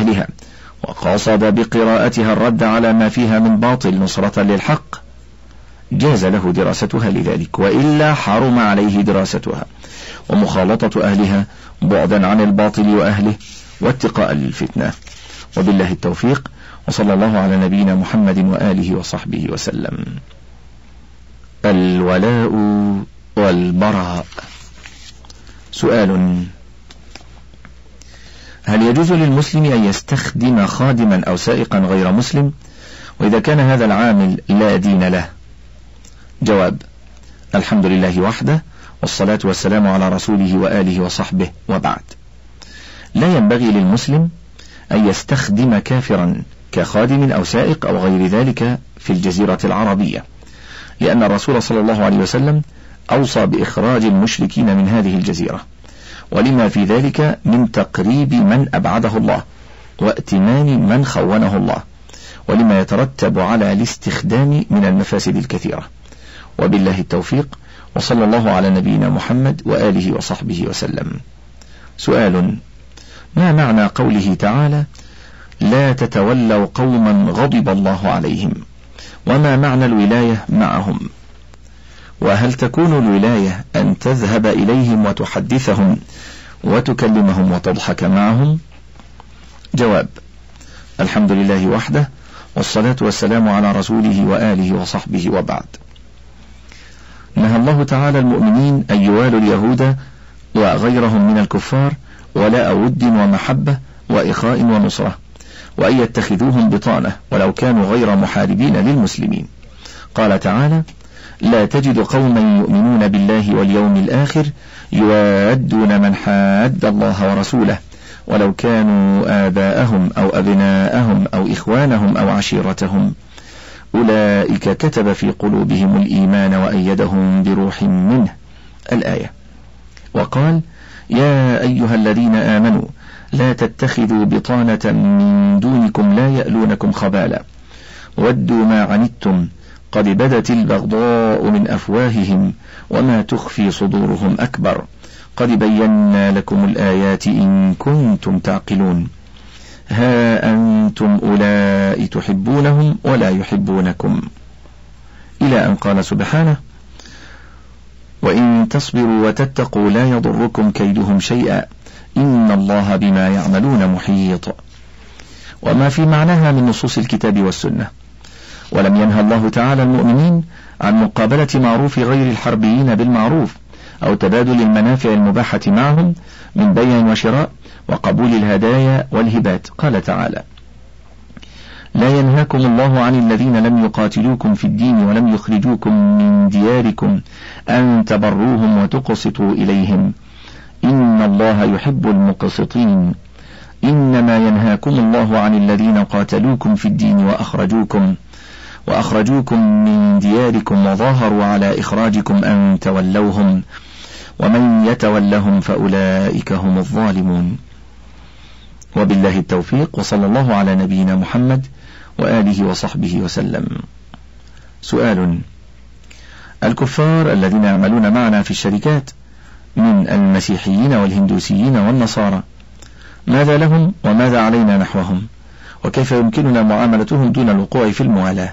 أهلها وقصد بقراءتها الرد على ما فيها من باطل نصرة للحق جاز له دراستها لذلك، وإلا حرم عليه دراستها ومخالطة أهلها بعدا عن الباطل وأهله واتقاء للفتنة. وبالله التوفيق، وصلى الله على نبينا محمد وآله وصحبه وسلم. الولاء والبراء. سؤال: هل يجوز للمسلم أن يستخدم خادما أو سائقا غير مسلم، وإذا كان هذا العامل لا دين له؟ جواب: الحمد لله وحده، والصلاة والسلام على رسوله وآله وصحبه، وبعد. لا ينبغي للمسلم أن يستخدم كافرا كخادم أو سائق أو غير ذلك في الجزيرة العربية، لأن الرسول صلى الله عليه وسلم أوصى بإخراج المشركين من هذه الجزيرة، ولما في ذلك من تقريب من أبعده الله وائتمان من خونه الله، ولما يترتب على الاستخدام من المفاسد الكثيرة. وبالله التوفيق، وصلى الله على نبينا محمد وآله وصحبه وسلم. سؤال: ما معنى قوله تعالى: لا تتولوا قوما غضب الله عليهم؟ وما معنى الولاية معهم؟ وهل تكون الولاية أن تذهب إليهم وتحدثهم وتكلمهم وتضحك معهم؟ جواب: الحمد لله وحده، والصلاة والسلام على رسوله وآله وصحبه، وبعد. نهى الله تعالى المؤمنين أن يوالوا اليهود وغيرهم من الكفار ولاء ود ومحبة وإخاء ونصرة، وأن يتخذوهم بطانة ولو كانوا غير محاربين للمسلمين. قال تعالى: لا تجد قوما يؤمنون بالله واليوم الآخر يوادون من حاد الله ورسوله ولو كانوا آباءهم أو أبناءهم أو إخوانهم أو عشيرتهم أولئك كتب في قلوبهم الإيمان وأيدهم بروح منه. الآية. وقال: يا أيها الذين آمنوا لا تتخذوا بطانة من دونكم لا يألونكم خبالا ودوا ما عنتم قد بدت البغضاء من أفواههم وما تخفي صدورهم أكبر قد بينا لكم الآيات إن كنتم تعقلون ها أنتم أولئك تحبونهم ولا يحبونكم، إلى أن قال سبحانه: وإن تصبروا وتتقوا لا يضركم كيدهم شيئا إن الله بما يعملون محيط. وما في معناها من نصوص الكتاب والسنة. ولم ينهى الله تعالى المؤمنين عن مقابلة معروف غير الحربيين بالمعروف أو تبادل المنافع المباحة معهم من بيع وشراء وقبول الهدايا والهبات. قال تعالى: لا ينهاكم الله عن الذين لم يقاتلوكم في الدين ولم يخرجوكم من دياركم أن تبروهم وتقسطوا إليهم إن الله يحب المقسطين إنما ينهاكم الله عن الذين قاتلوكم في الدين وأخرجوكم من دياركم وظاهروا على إخراجكم أن تولوهم ومن يتولهم فأولئك هم الظالمون. وبالله التوفيق، وصلى الله على نبينا محمد وآله وصحبه وسلم. سؤال: الكفار الذين يعملون معنا في الشركات من المسيحيين والهندوسيين والنصارى ماذا لهم وماذا علينا نحوهم، وكيف يمكننا معاملتهم دون الوقوع في الموالاة؟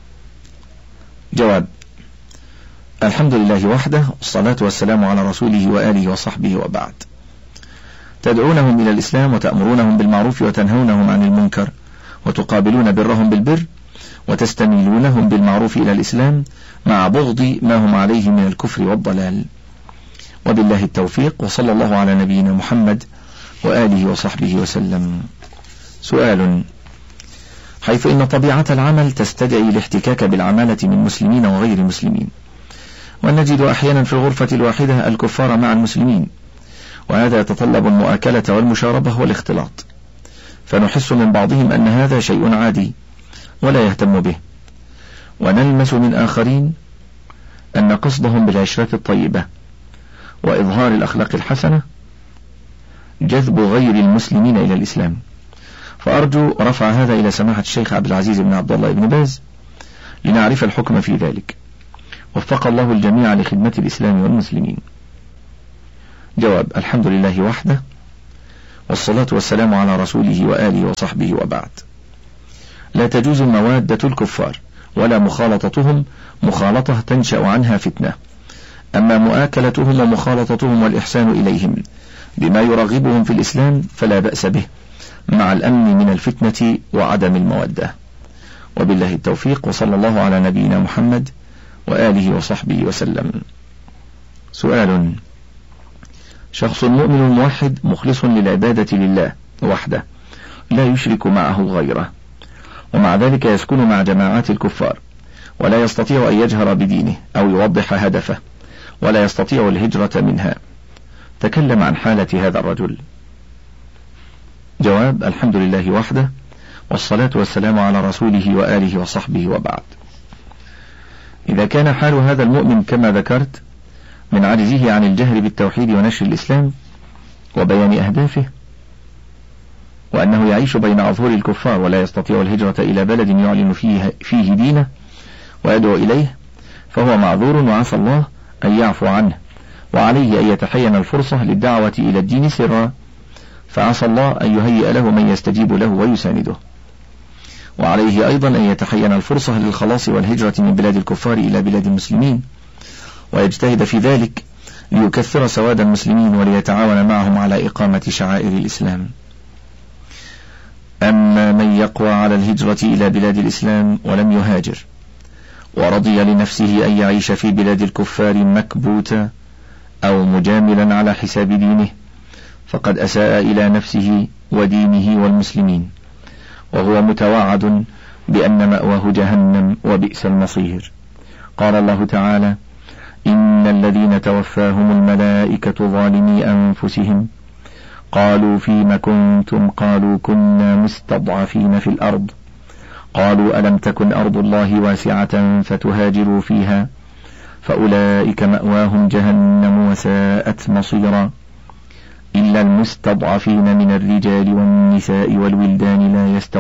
جواب: الحمد لله وحده، والصلاة والسلام على رسوله وآله وصحبه، وبعد. تدعونهم إلى الإسلام وتأمرونهم بالمعروف وتنهونهم عن المنكر وتقابلون برهم بالبر وتستميلونهم بالمعروف إلى الإسلام مع بغض ما هم عليه من الكفر والضلال. وبالله التوفيق، وصلى الله على نبينا محمد وآله وصحبه وسلم. سؤال: حيث إن طبيعة العمل تستدعي الاحتكاك بالعمالة من مسلمين وغير مسلمين، ونجد أحيانا في الغرفة الواحدة الكفار مع المسلمين، وهذا يتطلب المؤاكلة والمشاربة والاختلاط، فنحس من بعضهم أن هذا شيء عادي ولا يهتم به، ونلمس من آخرين أن قصدهم بالعشرة الطيبة وإظهار الأخلاق الحسنة جذب غير المسلمين إلى الإسلام. فأرجو رفع هذا إلى سماحة الشيخ عبد العزيز بن عبد الله بن باز لنعرف الحكم في ذلك. وفق الله الجميع لخدمة الإسلام والمسلمين. جواب: الحمد لله وحده، والصلاة والسلام على رسوله وآله وصحبه وبعد. لا تجوز موادة الكفار ولا مخالطتهم مخالطة تنشأ عنها فتنة، أما مؤاكلتهم ومخالطتهم والإحسان إليهم بما يرغبهم في الإسلام فلا بأس به، مع الأمن من الفتنة وعدم المودة. وبالله التوفيق، وصلى الله على نبينا محمد وآله وصحبه وسلم. سؤال: شخص مؤمن موحد مخلص للعبادة لله وحده لا يشرك معه غيره، ومع ذلك يسكن مع جماعات الكفار ولا يستطيع أن يجهر بدينه أو يوضح هدفه ولا يستطيع الهجرة منها، تكلم عن حالة هذا الرجل. جواب: الحمد لله وحده، والصلاة والسلام على رسوله وآله وصحبه وبعد. إذا كان حال هذا المؤمن كما ذكرت من عجزه عن الجهر بالتوحيد ونشر الإسلام وبيان أهدافه، وأنه يعيش بين أظهر الكفار ولا يستطيع الهجرة إلى بلد يعلن فيه دينه ويدعو إليه، فهو معذور وعسى الله أن يعفو عنه، وعليه أن يتحين الفرصة للدعوة إلى الدين سرا، فعسى الله أن يهيئ له من يستجيب له ويسانده. وعليه أيضا أن يتحين الفرصة للخلاص والهجرة من بلاد الكفار إلى بلاد المسلمين، ويجتهد في ذلك ليكثر سواد المسلمين وليتعاون معهم على إقامة شعائر الإسلام. أما من يقوى على الهجرة إلى بلاد الإسلام ولم يهاجر ورضي لنفسه أن يعيش في بلاد الكفار مكبوتا أو مجاملا على حساب دينه، فقد أساء إلى نفسه ودينه والمسلمين، وهو متوعد بأن مأواه جهنم وبئس المصير. قال الله تعالى: إن الذين توفاهم الملائكة ظالمي أنفسهم قالوا فيم كنتم قالوا كنا مستضعفين في الأرض قالوا ألم تكن أرض الله واسعة فتهاجروا فيها فأولئك مأواهم جهنم وساءت مصيرا إلا المستضعفين من الرجال والنساء والولدان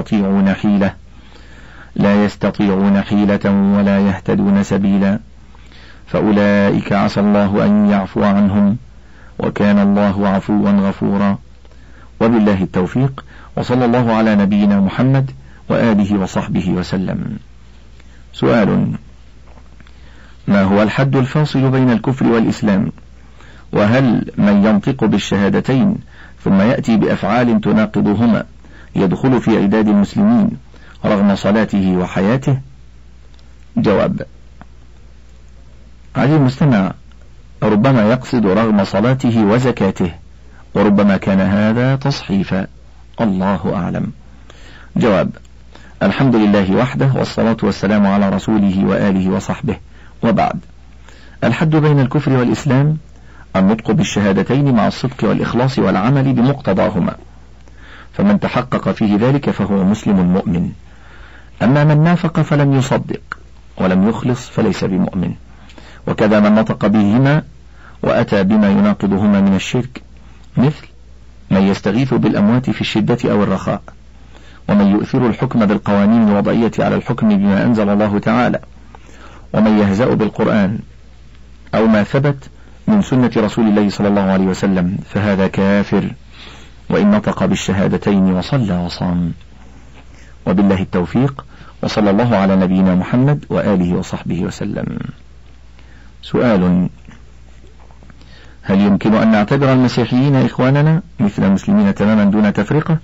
لا يستطيعون حيلة ولا يهتدون سبيلا فأولئك عسى الله أن يعفو عنهم وكان الله عفوا غفورا. وبالله التوفيق، وصلى الله على نبينا محمد وآله وصحبه وسلم. سؤال: ما هو الحد الفاصل بين الكفر والإسلام؟ وهل من ينطق بالشهادتين ثم يأتي بأفعال تناقضهما يدخل في عداد المسلمين رغم صلاته وحياته؟ جواب: عزيزي المستمع، ربما يقصد رغم صلاته وزكاته، وربما كان هذا تصحيفا، الله أعلم. جواب: الحمد لله وحده، والصلاة والسلام على رسوله وآله وصحبه وبعد. الحد بين الكفر والإسلام النطق بالشهادتين مع الصدق والإخلاص والعمل بمقتضاهما، فمن تحقق فيه ذلك فهو مسلم مؤمن. أما من نافق فلم يصدق ولم يخلص فليس بمؤمن. وكذا من نطق بهما وأتى بما يناقضهما من الشرك، مثل من يستغيث بالأموات في الشدة أو الرخاء، ومن يؤثر الحكم بالقوانين الوضعية على الحكم بما أنزل الله تعالى، ومن يهزأ بالقرآن أو ما ثبت من سنة رسول الله صلى الله عليه وسلم، فهذا كافر وإن نطق بالشهادتين وصلى وصام. وبالله التوفيق، وصلى الله على نبينا محمد وآله وصحبه وسلم. سؤال: هل يمكن أن نعتبر المسيحيين إخواننا مثل المسلمين تماما دون تفرقة؟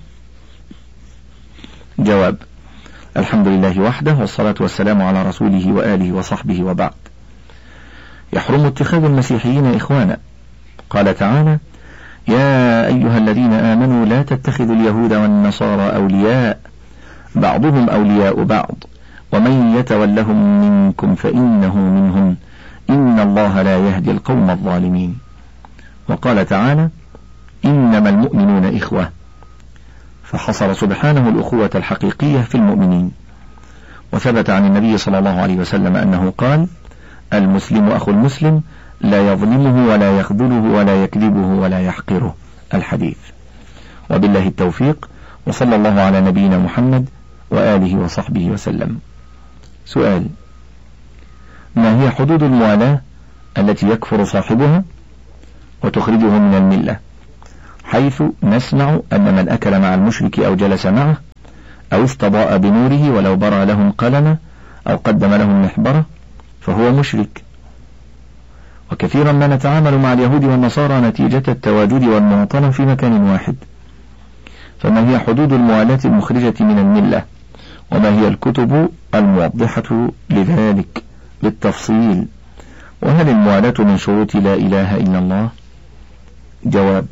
جواب: الحمد لله وحده، والصلاة والسلام على رسوله وآله وصحبه وبعد. يحرم اتخاذ المسيحيين إخوانا. قال تعالى: يا أيها الذين آمنوا لا تتخذوا اليهود والنصارى أولياء بعضهم أولياء بعض ومن يتولهم منكم فإنه منهم إن الله لا يهدي القوم الظالمين. وقال تعالى: إنما المؤمنون إخوة، فحصر سبحانه الأخوة الحقيقية في المؤمنين. وثبت عن النبي صلى الله عليه وسلم أنه قال: المسلم أخو المسلم لا يظلمه ولا يخذله ولا يكذبه ولا يحقره. الحديث. وبالله التوفيق، وصلى الله على نبينا محمد وآله وصحبه وسلم. سؤال: ما هي حدود الموالاة التي يكفر صاحبها وتخرجه من الملة؟ حيث نسمع أن من أكل مع المشرك أو جلس معه أو استضاء بنوره ولو برى لهم قلم أو قدم لهم محبرة فهو مشرك. وكثيرا ما نتعامل مع اليهود والنصارى نتيجة التواجد والمواطنة في مكان واحد. فما هي حدود الموالاة المخرجة من الملة؟ وما هي الكتب الموضحة لذلك بالتفصيل؟ وهل الموالاة من شروط لا إله إلا الله؟ جواب: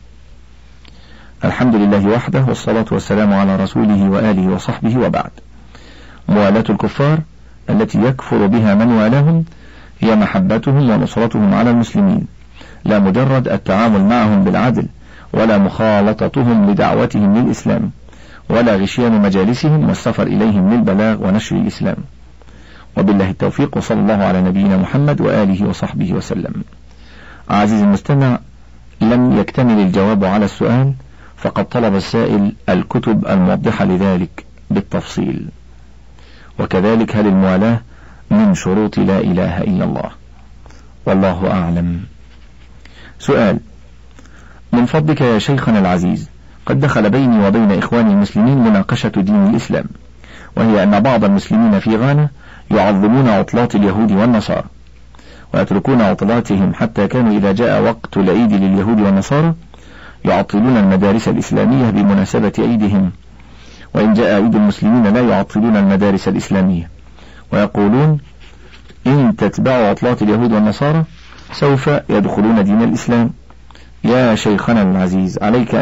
الحمد لله وحده، والصلاة والسلام على رسوله وآله وصحبه، وبعد. موالاة الكفار التي يكفر بها من والاهم هي محبتهم ونصرتهم على المسلمين، لا مجرد التعامل معهم بالعدل، ولا مخالطتهم لدعوتهم للإسلام، ولا غشيان مجالسهم والسفر إليهم للبلاغ ونشر الإسلام. وبالله التوفيق، وصلى الله على نبينا محمد وآله وصحبه وسلم. عزيزي المستمع، لم يكتمل الجواب على السؤال، فقد طلب السائل الكتب الموضحة لذلك بالتفصيل. وكذلك هل الموالاة من شروط لا إله إلا الله؟ والله أعلم. سؤال: من فضلك يا شيخنا العزيز، قد دخل بيني وبين إخواني المسلمين مناقشة دين الإسلام، وهي أن بعض المسلمين في غانا يعظمون عطلات اليهود والنصارى، ويتركون عطلاتهم حتى كانوا إذا جاء وقت العيد لليهود والنصارى يعطلون المدارس الإسلامية بمناسبة عيدهم، وإن جاء عيد المسلمين لا يعطلون المدارس الإسلامية، ويقولون إن تتبعوا عطلات اليهود والنصارى سوف يدخلون دين الإسلام. يا شيخنا العزيز،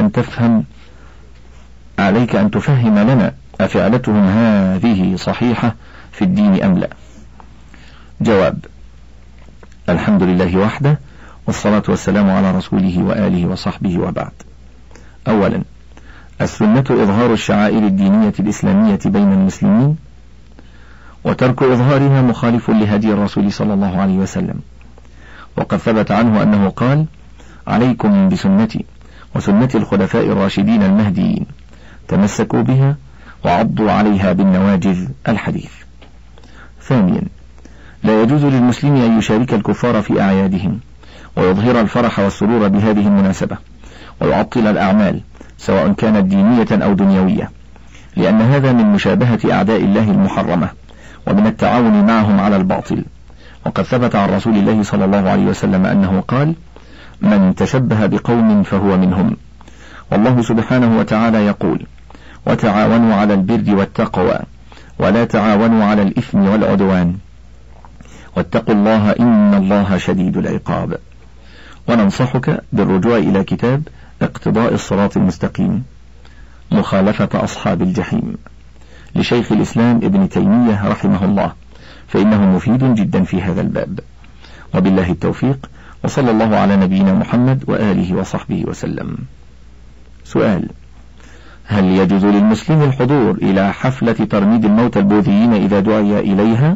عليك أن تفهم لنا أفعلتهم هذه صحيحة في الدين أم لا؟ جواب: الحمد لله وحده، والصلاة والسلام على رسوله وآله وصحبه، وبعد. أولا، السنة إظهار الشعائر الدينية الإسلامية بين المسلمين، وترك إظهارها مخالف لهدي الرسول صلى الله عليه وسلم، وقد ثبت عنه أنه قال: عليكم بسنتي وسنة الخلفاء الراشدين المهديين، تمسكوا بها وعضوا عليها بالنواجذ، الحديث. ثانيا، لا يجوز للمسلم أن يشارك الكفار في أعيادهم، ويظهر الفرح والسرور بهذه المناسبة، ويعطل الأعمال سواء كانت دينية أو دنيوية، لأن هذا من مشابهة أعداء الله المحرمة، ومن التعاون معهم على الباطل. وقد ثبت عن رسول الله صلى الله عليه وسلم أنه قال: من تشبه بقوم فهو منهم. والله سبحانه وتعالى يقول: وتعاونوا على البر والتقوى ولا تعاونوا على الإثم والعدوان واتقوا الله إن الله شديد العقاب. وننصحك بالرجوع إلى كتاب اقتضاء الصراط المستقيم، مخالفة أصحاب الجحيم، لشيخ الإسلام ابن تيمية رحمه الله، فإنه مفيد جدا في هذا الباب. وبالله التوفيق، وصلى الله على نبينا محمد وآله وصحبه وسلم. سؤال: هل يجوز للمسلم الحضور إلى حفلة ترميد الموتى البوذيين إذا دعي إليها؟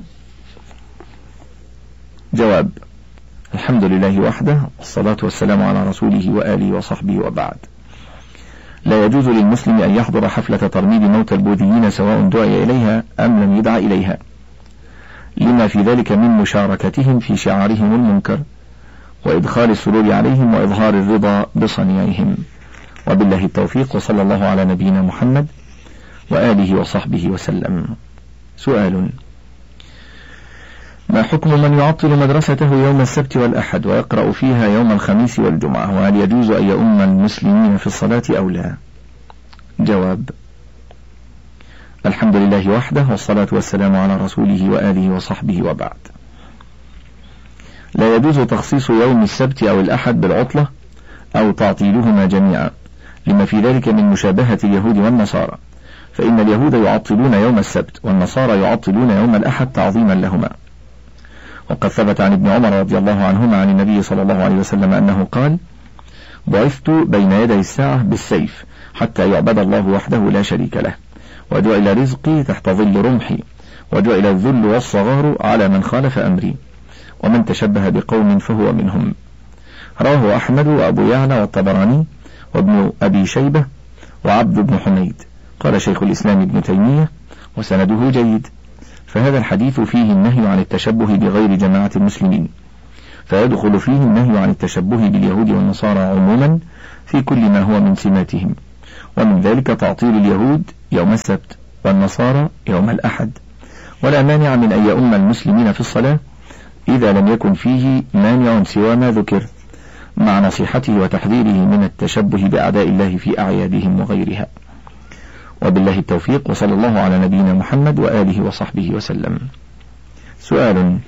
جواب: الحمد لله وحده، والصلاة والسلام على رسوله وآله وصحبه، وبعد. لا يجوز للمسلم أن يحضر حفلة ترميد موتى البوذيين سواء دعي إليها أم لم يدع إليها، لما في ذلك من مشاركتهم في شعارهم المنكر، وإدخال السرور عليهم، وإظهار الرضا بصنيعهم. وبالله التوفيق، وصلى الله على نبينا محمد وآله وصحبه وسلم. سؤال: ما حكم من يعطل مدرسته يوم السبت والأحد ويقرأ فيها يوم الخميس والجمعة، وهل يجوز أن يؤم المسلمين في الصلاة أو لا؟ جواب: الحمد لله وحده، والصلاة والسلام على رسوله وآله وصحبه، وبعد. لا يجوز تخصيص يوم السبت أو الأحد بالعطلة أو تعطيلهما جميعا، لما في ذلك من مشابهة اليهود والنصارى، فإن اليهود يعطلون يوم السبت والنصارى يعطلون يوم الأحد تعظيما لهما. وقد ثبت عن ابن عمر رضي الله عنهما عن النبي صلى الله عليه وسلم أنه قال: بعثت بين يدي الساعة بالسيف حتى يعبد الله وحده لا شريك له، وجعل رزقي تحت ظل رمحي، وجعل الذل والصغار على من خالف أمري، ومن تشبه بقوم فهو منهم. رواه أحمد وأبو يعلى والطبراني وابن أبي شيبة وعبد بن حميد. قال شيخ الإسلام ابن تيمية: وسنده جيد. فهذا الحديث فيه النهي عن التشبه بغير جماعة المسلمين، فيدخل فيه النهي عن التشبه باليهود والنصارى عموما في كل ما هو من سماتهم، ومن ذلك تعطيل اليهود يوم السبت والنصارى يوم الأحد، ولا مانع من أن يؤم المسلمين في الصلاة إذا لم يكن فيه مانع سوى ما ذكر، مع نصيحته وتحذيره من التشبه بأعداء الله في أعيادهم وغيرها. وبالله التوفيق، وصلى الله على نبينا محمد وآله وصحبه وسلم. سؤال: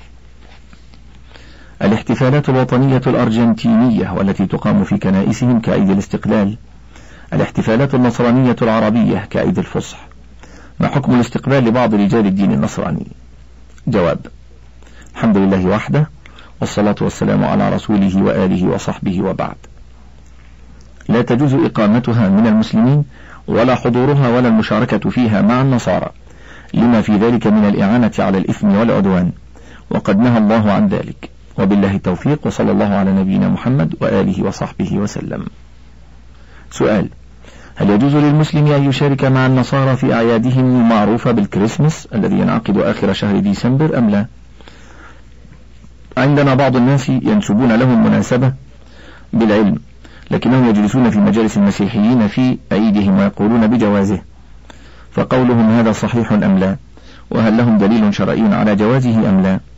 الاحتفالات الوطنية الأرجنتينية والتي تقام في كنائسهم كعيد الاستقلال، الاحتفالات النصرانية العربية كعيد الفصح، ما حكم الاستقبال لبعض رجال الدين النصراني؟ جواب: الحمد لله وحده، والصلاة والسلام على رسوله وآله وصحبه، وبعد. لا تجوز إقامتها من المسلمين ولا حضورها ولا المشاركة فيها مع النصارى، لما في ذلك من الإعانة على الإثم والعدوان، وقد نهى الله عن ذلك. وبالله التوفيق، وصلى الله على نبينا محمد وآله وصحبه وسلم. سؤال: هل يجوز للمسلم أن يشارك مع النصارى في أعيادهم المعروفة بالكريسماس الذي ينعقد آخر شهر ديسمبر أم لا؟ عندنا بعض الناس ينسبون لهم مناسبة بالعلم، لكنهم يجلسون في مجالس المسيحيين في عيدهم ويقولون بجوازه، فقولهم هذا صحيح أم لا؟ وهل لهم دليل شرعي على جوازه أم لا؟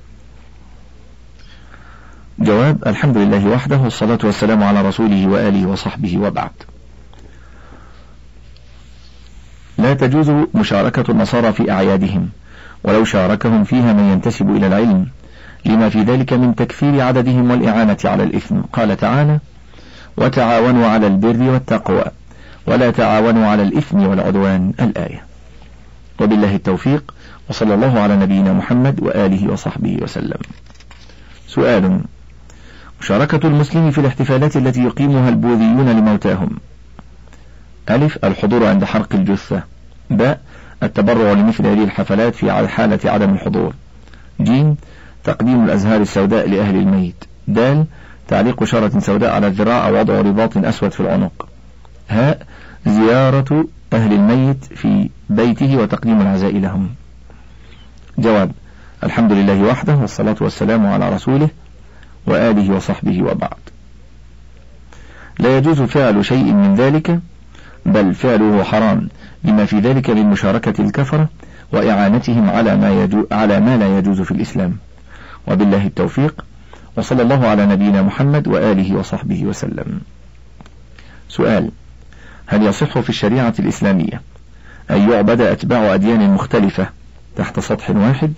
جواب: الحمد لله وحده، والصلاة والسلام على رسوله وآله وصحبه، وبعد. لا تجوز مشاركة النصارى في أعيادهم، ولو شاركهم فيها من ينتسب إلى العلم، لما في ذلك من تكثير عددهم والإعانة على الإثم. قال تعالى: وتعاونوا على البر والتقوى ولا تعاونوا على الإثم والعدوان، الآية. وبالله التوفيق، وصلى الله على نبينا محمد وآله وصحبه وسلم. سؤال: مشاركة المسلم في الاحتفالات التي يقيمها البوذيون لموتاهم: ألف: الحضور عند حرق الجثة، باء: التبرع لمثل هذه الحفلات في حالة عدم الحضور، جيم: تقديم الأزهار السوداء لأهل الميت، دال: تعليق شارة سوداء على الذراع أو وضع رباط أسود في العنق، هاء: زيارة أهل الميت في بيته وتقديم العزاء لهم. جواب: الحمد لله وحده، والصلاة والسلام على رسوله وآله وصحبه، وبعد. لا يجوز فعل شيء من ذلك، بل فعله حرام، لما في ذلك من مشاركة الكفرة وإعانتهم على ما لا يجوز في الإسلام. وبالله التوفيق، وصلى الله على نبينا محمد وآله وصحبه وسلم. سؤال: هل يصح في الشريعة الإسلامية أن يعبد أتباع أديان مختلفة تحت سطح واحد؟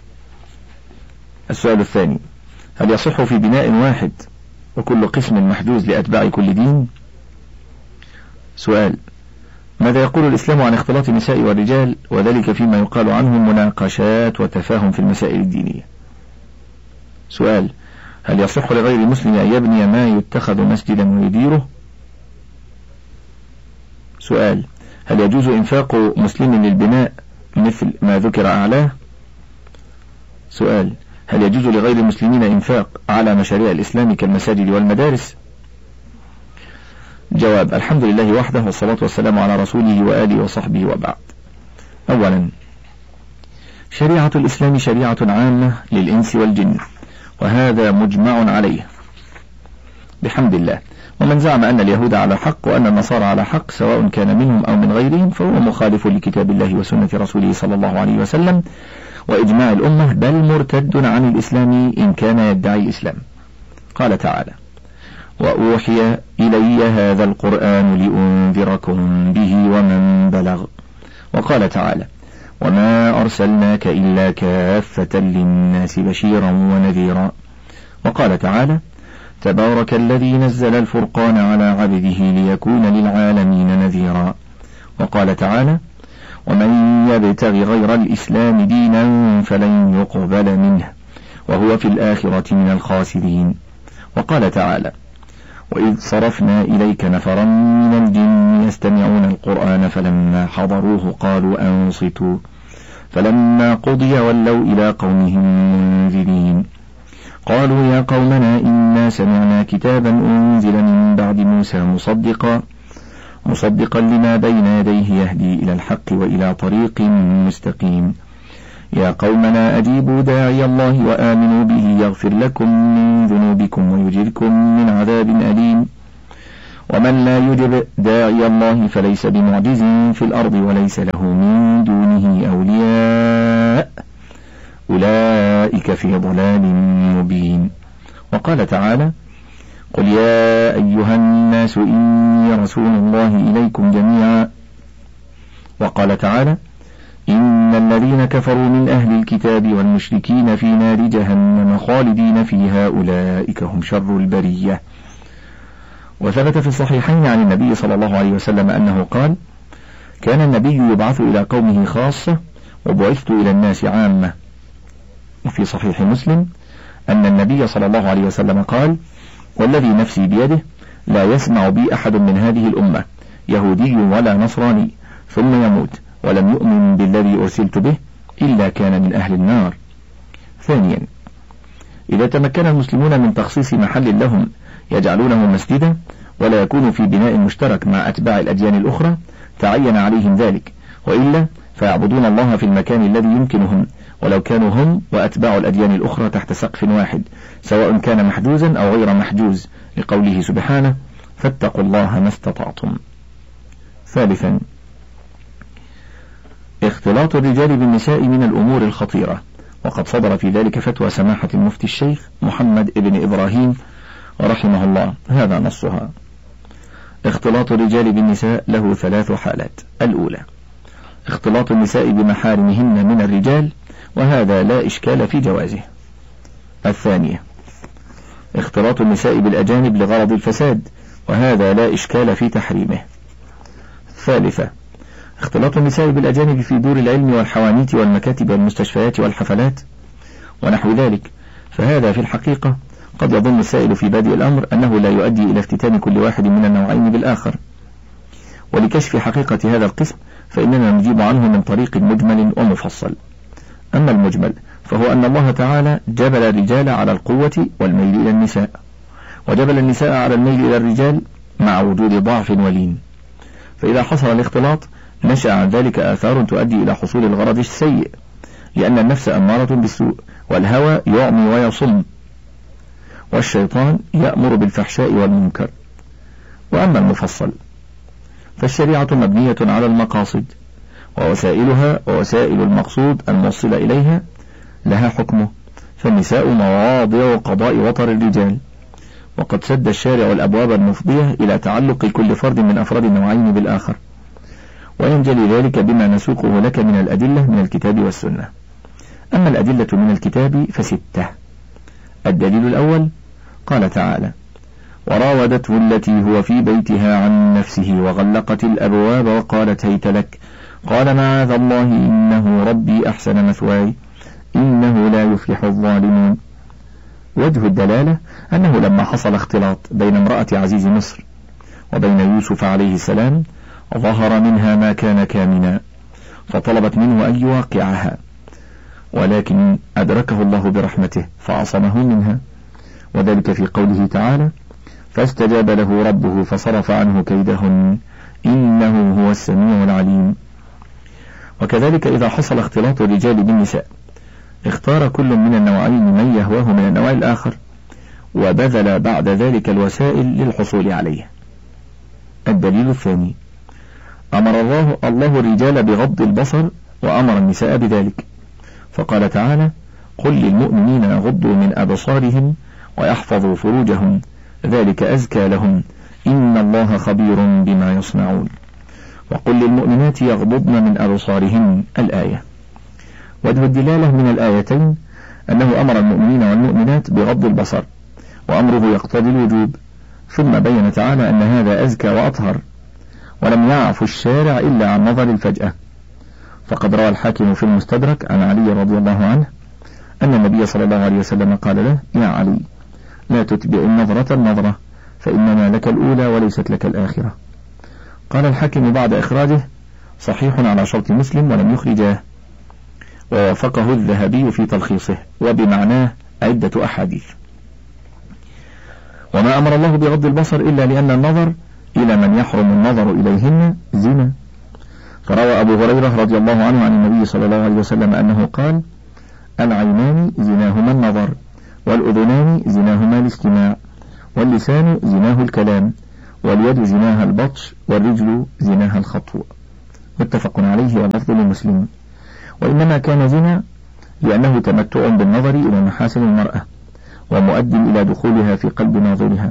السؤال الثاني: هل يصح في بناء واحد وكل قسم محجوز لأتباع كل دين؟ سؤال: ماذا يقول الإسلام عن اختلاط النساء والرجال، وذلك فيما يقال عنهم مناقشات وتفاهم في المسائل الدينية؟ سؤال: هل يصح لغير المسلم أن يبني ما يتخذ مسجدا ويديره؟ سؤال: هل يجوز إنفاق مسلم للبناء مثل ما ذكر أعلاه؟ سؤال: هل يجوز لغير المسلمين إنفاق على مشاريع الإسلام كالمساجد والمدارس؟ جواب: الحمد لله وحده، والصلاة والسلام على رسوله وآله وصحبه، وبعد. أولا، شريعة الإسلام شريعة عامة للإنس والجن، وهذا مجمع عليه بحمد الله. ومن زعم أن اليهود على حق وأن النصارى على حق سواء كان منهم أو من غيرهم فهو مخالف لكتاب الله وسنة رسوله صلى الله عليه وسلم وإجماع الأمة، بل مرتد عن الإسلام إن كان يدعي الإسلام. قال تعالى: وأوحي إلي هذا القرآن لأنذركم به ومن بلغ. وقال تعالى: وما أرسلناك إلا كافة للناس بشيرا ونذيرا. وقال تعالى: تبارك الذي نزل الفرقان على عبده ليكون للعالمين نذيرا. وقال تعالى: ومن يبتغ غير الإسلام دينا فلن يقبل منه وهو في الآخرة من الخاسرين. وقال تعالى: وإذ صرفنا إليك نفرا من الجن يستمعون القرآن فلما حضروه قالوا أنصتوا فلما قضي ولوا إلى قومهم منذرين قالوا يا قومنا إنا سمعنا كتابا أنزل من بعد موسى مصدقا لما بين يديه يهدي إلى الحق وإلى طريق مستقيم يا قومنا أجيبوا داعي الله وآمنوا به يغفر لكم من ذنوبكم ويجركم من عذاب أليم. ومن لا يجب داعي الله فليس بمعجز في الأرض وليس له من دونه أولياء أولئك في ضلال مبين. وقال تعالى: قل يا أيها الناس إني رسول الله إليكم جميعا. وقال تعالى: إن الذين كفروا من أهل الكتاب والمشركين في نار جهنم خالدين فيها أولئك هم شر البرية. وثبت في الصحيحين عن النبي صلى الله عليه وسلم أنه قال: كان النبي يبعث إلى قومه خاصة وبعثت إلى الناس عامة. وفي صحيح مسلم أن النبي صلى الله عليه وسلم قال: والذي نفسي بيده لا يسمع بي أحد من هذه الأمة يهودي ولا نصراني ثم يموت ولم يؤمن بالذي أرسلت به إلا كان من أهل النار. ثانيا، إذا تمكن المسلمون من تخصيص محل لهم يجعلونه مسجدا ولا يكون في بناء مشترك مع أتباع الأديان الأخرى تعين عليهم ذلك، وإلا فيعبدون الله في المكان الذي يمكنهم ولو كانوا هم وأتباع الأديان الأخرى تحت سقف واحد سواء كان محجوزا أو غير محجوز، لقوله سبحانه: فاتقوا الله ما استطعتم. ثالثا، اختلاط الرجال بالنساء من الأمور الخطيرة، وقد صدر في ذلك فتوى سماحة المفتي الشيخ محمد ابن إبراهيم رحمه الله، هذا نصها: اختلاط الرجال بالنساء له 3 حالات. الأولى: اختلاط النساء بمحارمهن من الرجال، وهذا لا إشكال في جوازه. الثانية: اختلاط النساء بالأجانب لغرض الفساد، وهذا لا إشكال في تحريمه. الثالثة: اختلاط النساء بالأجانب في دور العلم والحوانيت والمكاتب والمستشفيات والحفلات ونحو ذلك، فهذا في الحقيقة قد يظن السائل في بادئ الأمر أنه لا يؤدي إلى افتتان كل واحد من النوعين بالآخر، ولكشف حقيقة هذا القسم فإننا نجيب عنه من طريق مجمل ومفصل. أما المجمل فهو أن الله تعالى جبل الرجال على القوة والميل إلى النساء، وجبل النساء على الميل إلى الرجال مع وجود ضعف ولين، فإذا حصل الاختلاط نشأ عن ذلك آثار تؤدي إلى حصول الغرض السيء، لأن النفس أمارة بالسوء، والهوى يعمي ويصم، والشيطان يأمر بالفحشاء والمنكر. وأما المفصل فالشريعة مبنية على المقاصد، ووسائلها ووسائل المقصود الموصل إليها لها حكمه، فالنساء مواضع قضاء وطر الرجال، وقد سد الشارع الأبواب المفضية إلى تعلق كل فرد من أفراد النوعين بالآخر، وينجلي ذلك بما نسوقه لك من الأدلة من الكتاب والسنة. أما الأدلة من الكتاب ف6. الدليل الأول: قال تعالى: وراودته التي هو في بيتها عن نفسه وغلقت الأبواب وقالت هيت لك قال معاذ الله إنه ربي أحسن مثواي إنه لا يفلح الظالمون. وجه الدلالة أنه لما حصل اختلاط بين امرأة عزيز مصر وبين يوسف عليه السلام ظهر منها ما كان كامنا، فطلبت منه أن يواقعها، ولكن أدركه الله برحمته فعصمه منها، وذلك في قوله تعالى: فاستجاب له ربه فصرف عنه كيدهن إنه هو السميع العليم. وكذلك إذا حصل اختلاط الرجال بالنساء اختار كل من النوعين من يهواه من النوع الآخر، وبذل بعد ذلك الوسائل للحصول عليه. الدليل الثاني: أمر الله الرجال بغض البصر وأمر النساء بذلك، فقال تعالى: قل للمؤمنين يغضوا من أبصارهم ويحفظوا فروجهم ذلك أزكى لهم إن الله خبير بما يصنعون. وقل للمؤمنات يغضضن من أبصارهن الآية. وجه الدلالة من الآيتين أنه أمر المؤمنين والمؤمنات بغض البصر، وأمره يقتضي الوجوب، ثم بين تعالى أن هذا أزكى وأطهر، ولم يعف الشارع إلا عن نظر الفجأة. فقد روى الحاكم في المستدرك عن علي رضي الله عنه أن النبي صلى الله عليه وسلم قال له: يا علي لا تتبع النظرة فإنما لك الأولى وليست لك الآخرة. قال الحاكم بعد إخراجه: صحيح على شرط مسلم ولم يخرجاه، ووافقه الذهبي في تلخيصه، وبمعناه عدة أحاديث. وما أمر الله بغض البصر إلا لأن النظر إلى من يحرم النظر إليهن زنا. فروى أبو هريرة رضي الله عنه عن النبي صلى الله عليه وسلم أنه قال: العينان زناهما النظر، والأذنان زناهما الاستماع، واللسان زناه الكلام، واليد زناها البطش والرجل زناها الخطو، متفق عليه واللفظ لمسلم. وإنما كان زنا لأنه تمتع بالنظر إلى محاسن المرأة ومؤد إلى دخولها في قلب ناظرها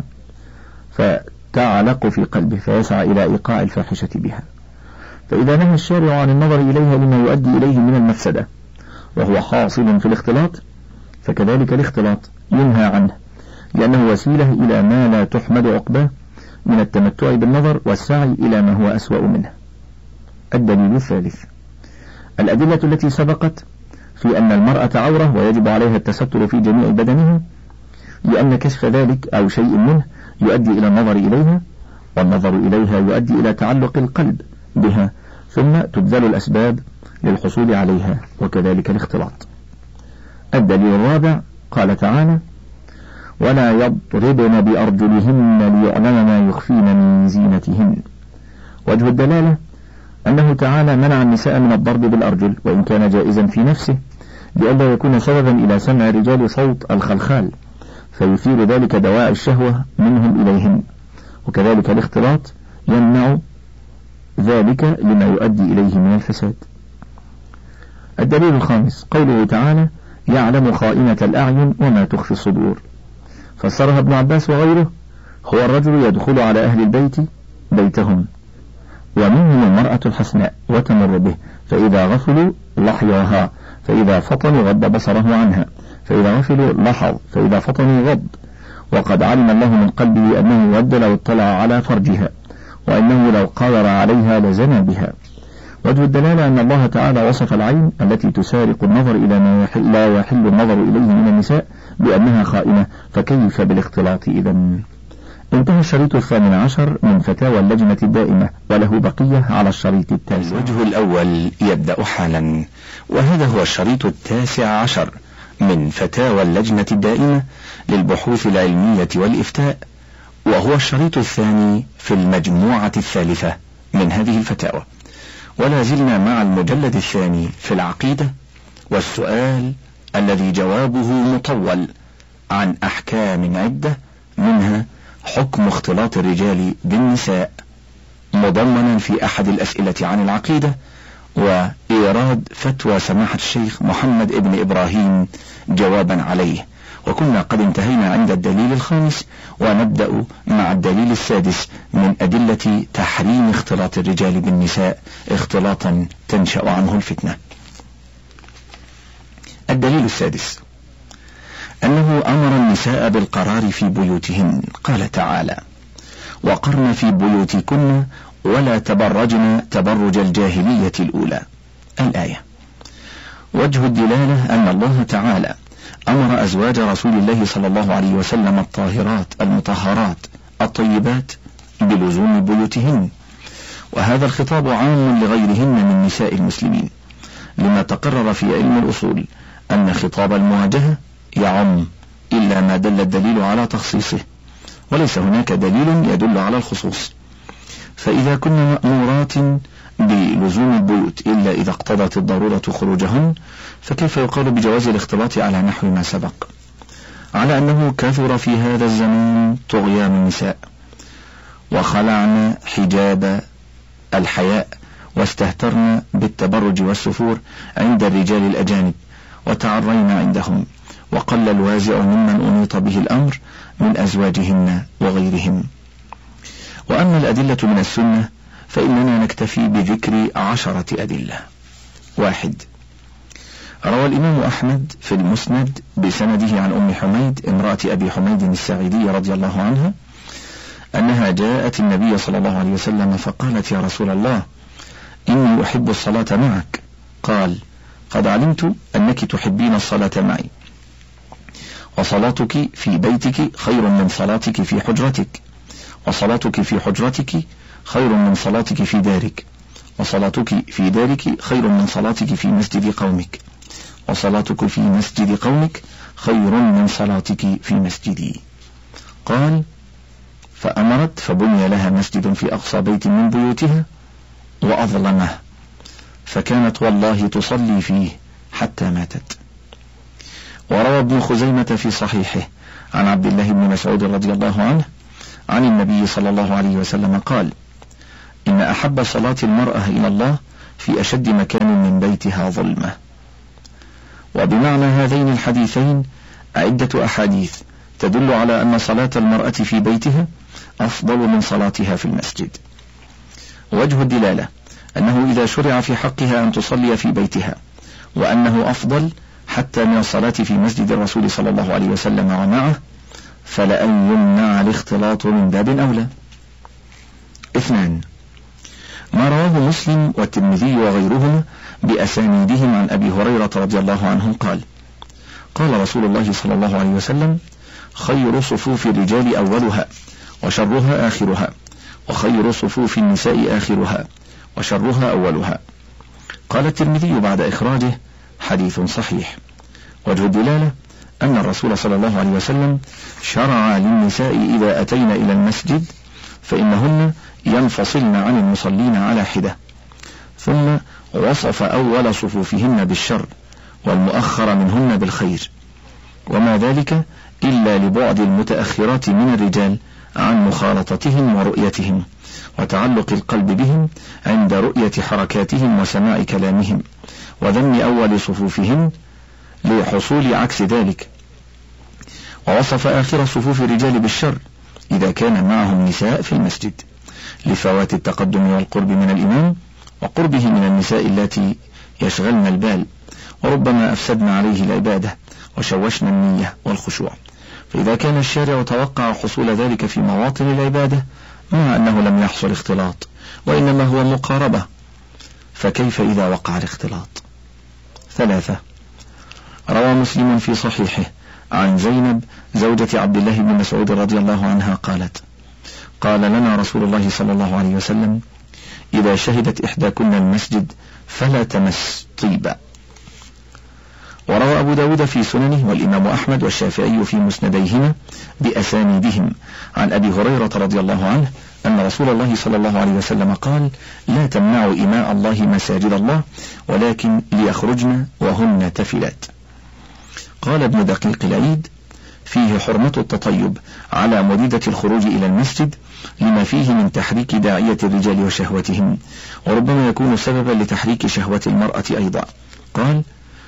فتعلق في قلبه فيسعى إلى إيقاع الفاحشة بها. فإذا نهى الشارع عن النظر إليها لما يؤدي إليه من المفسدة وهو حاصل في الاختلاط، فكذلك الاختلاط ينهى عنه لأنه وسيلة إلى ما لا تحمد عقباه من التمتع بالنظر والسعي إلى ما هو أسوأ منه. الدليل الثالث: الأدلة التي سبقت في أن المرأة عورة ويجب عليها التستر في جميع بدنها، لأن كشف ذلك أو شيء منه يؤدي إلى النظر إليها، والنظر إليها يؤدي إلى تعلق القلب بها، ثم تبذل الأسباب للحصول عليها، وكذلك الاختلاط. الدليل الرابع: قال تعالى: ولا يضربن بأرجلهن ليعلم ما يخفين من زينتهن. وجه الدلالة أنه تعالى منع النساء من الضرب بالأرجل، وإن كان جائزا في نفسه لئلا يكون سببا إلى سمع الرجال صوت الخلخال فيثير ذلك دواعي الشهوة منهم إليهن، وكذلك الاختلاط يمنع ذلك لما يؤدي إليه من الفساد. الدليل الخامس: قوله تعالى: يعلم خائنة الأعين وما تخفي الصدور. فسرها ابن عباس وغيره: هو الرجل يدخل على أهل البيت بيتهم ومنهم المرأة الحسناء وتمر به، فإذا غفلوا لحيوها، فإذا فطنوا غض بصره عنها، فإذا غفلوا لحظ، فإذا فطنوا غض، وقد علم الله من قلبه أنه ود لو اطلع على فرجها، وأنه لو قادر عليها لزنى بها. وجه الدلالة أن الله تعالى وصف العين التي تسارق النظر إلى ما لا يحل النظر إليه من النساء بأنها خائنة، فكيف بالاختلاط إذن؟ انتهى الشريط 18 من فتاوى اللجنة الدائمة، وله بقية على الشريط 9. الوجه الأول يبدأ حالا، وهذا هو الشريط 19 من فتاوى اللجنة الدائمة للبحوث العلمية والإفتاء، وهو الشريط الثاني في المجموعة الثالثة من هذه الفتاوى، ولا زلنا مع المجلد الثاني في العقيدة، والسؤال الذي جوابه مطول عن أحكام عدة، منها حكم اختلاط الرجال بالنساء، مضمنا في أحد الأسئلة عن العقيدة، وإيراد فتوى سماحة الشيخ محمد ابن إبراهيم جوابا عليه. وكنا قد انتهينا عند الدليل الخامس، ونبدأ مع الدليل السادس من أدلة تحريم اختلاط الرجال بالنساء اختلاطا تنشأ عنه الفتنة. الدليل السادس: أنه أمر النساء بالقرار في بيوتهن، قال تعالى: وقرن في بيوتكن ولا تبرجن تبرج الجاهلية الأولى، الآية. وجه الدلالة أن الله تعالى أمر أزواج رسول الله صلى الله عليه وسلم الطاهرات المطهرات الطيبات بلزوم بيوتهن، وهذا الخطاب عام لغيرهن من نساء المسلمين، لما تقرر في علم الأصول أن خطاب المواجهة يعم إلا ما دل الدليل على تخصيصه، وليس هناك دليل يدل على الخصوص. فإذا كنا مأمورات بلزوم البيوت إلا إذا اقتضت الضرورة خروجهن، فكيف يقال بجواز الاختلاط على نحو ما سبق، على أنه كثر في هذا الزمان طغيان النساء وخلعن حجاب الحياء واستهترن بالتبرج والسفور عند الرجال الأجانب وتعرين عندهم، وقل الوازع ممن أنيط به الأمر من أزواجهن وغيرهم. وأما الأدلة من السنة فإننا نكتفي بذكر 10 أدلة. 1. روى الإمام أحمد في المسند بسنده عن أم حميد امرأة أبي حميد الساعدي رضي الله عنها أنها جاءت النبي صلى الله عليه وسلم فقالت: يا رسول الله، إني أحب الصلاة معك. قال: قد علمت أنك تحبين الصلاة معي، وصلاتك في بيتك خير من صلاتك في حجرتك، وصلاتك في حجرتك خير من صلاتك في دارك، وصلاتك في دارك خير من صلاتك في مسجد قومك، وصلاتك في مسجد قومك خير من صلاتك في مسجدي. قال: فأمرت فبني لها مسجد في أقصى بيت من بيوتها وأظلمه، فكانت والله تصلي فيه حتى ماتت. وروى ابن خزيمة في صحيحه عن عبد الله بن مسعود رضي الله عنه عن النبي صلى الله عليه وسلم قال: إن أحب صلاة المرأة إلى الله في أشد مكان من بيتها ظلمة. وبمعنى هذين الحديثين عدة أحاديث تدل على أن صلاة المرأة في بيتها أفضل من صلاتها في المسجد. وجه الدلالة أنه إذا شرع في حقها أن تصلي في بيتها، وأنه أفضل حتى من الصلاة في مسجد الرسول صلى الله عليه وسلم ومعه، فلأن يمنع الاختلاط من باب أولى. 2. ما رواه مسلم والترمذي وغيرهما بأسانيدهم عن أبي هريرة رضي الله عنه قال: قال رسول الله صلى الله عليه وسلم: خير صفوف الرجال أولها وشرها آخرها، وخير صفوف النساء آخرها وشرها أولها. قال الترمذي بعد إخراجه: حديث صحيح. وجه الدلالة أن الرسول صلى الله عليه وسلم شرع للنساء إذا أتين إلى المسجد فإنهن ينفصلن عن المصلين على حدة، ثم وصف أول صفوفهن بالشر والمؤخر منهن بالخير، وما ذلك إلا لبعد المتأخرات من الرجال عن مخالطتهم ورؤيتهم، وتعلق القلب بهم عند رؤية حركاتهم وسماع كلامهم، وذم أول صفوفهم لحصول عكس ذلك. ووصف آخر صفوف الرجال بالشر إذا كان معهم نساء في المسجد، لفوات التقدم والقرب من الإمام وقربه من النساء التي يشغلن البال، وربما أفسدن عليه العبادة وشوشن النية والخشوع. فإذا كان الشارع توقع حصول ذلك في مواطن العبادة مع أنه لم يحصل اختلاط وإنما هو مقاربة، فكيف إذا وقع الاختلاط؟ 3. روى مسلم في صحيحه عن زينب زوجة عبد الله بن مسعود رضي الله عنها قالت: قال لنا رسول الله صلى الله عليه وسلم: إذا شهدت إحداكن المسجد فلا تمس طيبا. وروى أبو داود في سننه والإمام أحمد والشافعي في مسنديهما بأسانيدهم عن أبي هريرة رضي الله عنه أن رسول الله صلى الله عليه وسلم قال: لا تمنعوا إماء الله مساجد الله ولكن ليخرجن وهن تفلات. قال ابن دقيق العيد: فيه حرمة التطيب على مريدة الخروج إلى المسجد لما فيه من تحريك داعية الرجال وشهوتهم، وربما يكون سببا لتحريك شهوة المرأة أيضا. قال: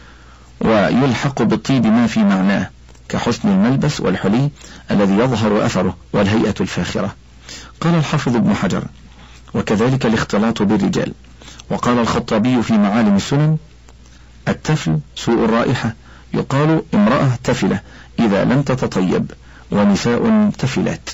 ويلحق بالطيب ما في معناه كحسن الملبس والحلي الذي يظهر أثره والهيئة الفاخرة. قال الحافظ ابن حجر: وكذلك الاختلاط بالرجال. وقال الخطابي في معالم السنن: التفل سوء الرائحة، يقال امرأة تفلة إذا لم تتطيب، ونساء تفلات.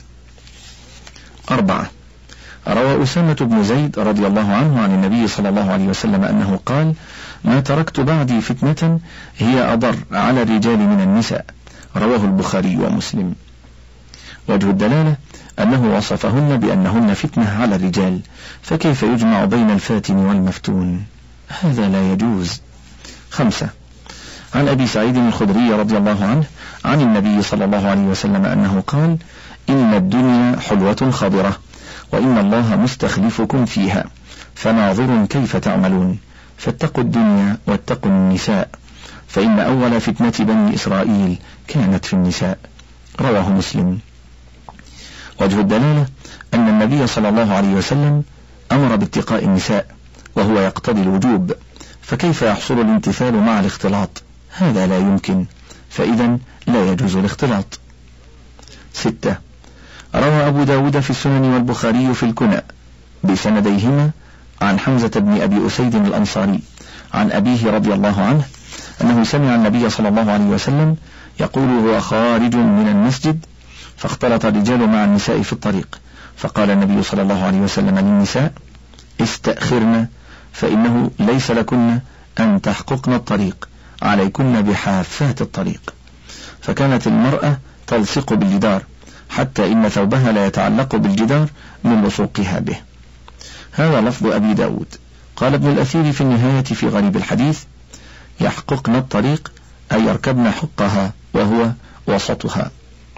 4. روى أسامة بن زيد رضي الله عنه عن النبي صلى الله عليه وسلم أنه قال: ما تركت بعدي فتنة هي أضر على الرجال من النساء. رواه البخاري ومسلم. وجه الدلالة أنه وصفهن بأنهن فتنة على الرجال، فكيف يجمع بين الفاتن والمفتون؟ هذا لا يجوز. 5. عن أبي سعيد الخدري رضي الله عنه عن النبي صلى الله عليه وسلم أنه قال: إن الدنيا حلوة خضرة، وإن الله مستخلفكم فيها، فناظر كيف تعملون، فاتقوا الدنيا واتقوا النساء، فإن أول فتنة بني إسرائيل كانت في النساء. رواه مسلم. وجه الدلالة أن النبي صلى الله عليه وسلم أمر باتقاء النساء وهو يقتضي الوجوب، فكيف يحصل الامتثال مع الاختلاط؟ هذا لا يمكن، فإذا لا يجوز الاختلاط. 6. روى أبو داود في السنن والبخاري في الكنى بسنديهما عن حمزة بن أبي أسيد الأنصاري عن أبيه رضي الله عنه أنه سمع النبي صلى الله عليه وسلم يقول هو خارج من المسجد: فاختلط الرجال مع النساء في الطريق، فقال النبي صلى الله عليه وسلم للنساء: استأخرن، فإنه ليس لكن أن تحققن الطريق، عليكن بحافات الطريق. فكانت المرأة تلصق بالجدار حتى إن ثوبها لا يتعلق بالجدار من لصوقها به. هذا لفظ أبي داود. قال ابن الأثير في النهاية في غريب الحديث: يحققن الطريق أي يركبن حقها وهو وسطها.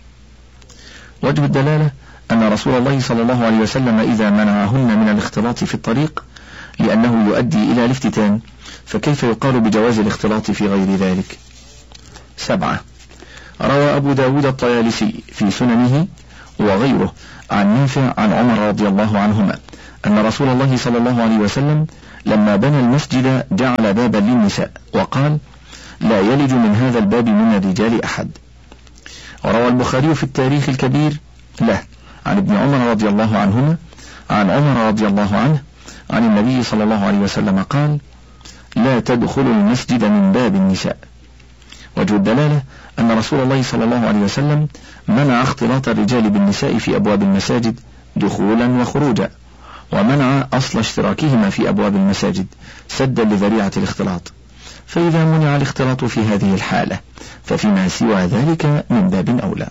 وجه الدلالة أن رسول الله صلى الله عليه وسلم إذا منعهن من الاختلاط في الطريق لأنه يؤدي إلى الافتتان، فكيف يقال بجواز الاختلاط في غير ذلك؟ 7. روى أبو داود الطيالسي في سننه وغيره عن نافع عن عمر رضي الله عنهما أن رسول الله صلى الله عليه وسلم لما بنى المسجد جعل بابا للنساء وقال: لا يلج من هذا الباب من الرجال أحد. وروى البخاري في التاريخ الكبير له عن ابن عمر رضي الله عنهما عن عمر رضي الله عنه عن النبي صلى الله عليه وسلم قال: لا تدخلوا المسجد من باب النساء. وجه الدلالة أن رسول الله صلى الله عليه وسلم منع اختلاط الرجال بالنساء في أبواب المساجد دخولا وخروجا، ومنع أصل اشتراكهما في أبواب المساجد سدا لذريعة الاختلاط، فإذا منع الاختلاط في هذه الحالة ففيما سوى ذلك من باب أولى.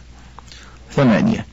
8.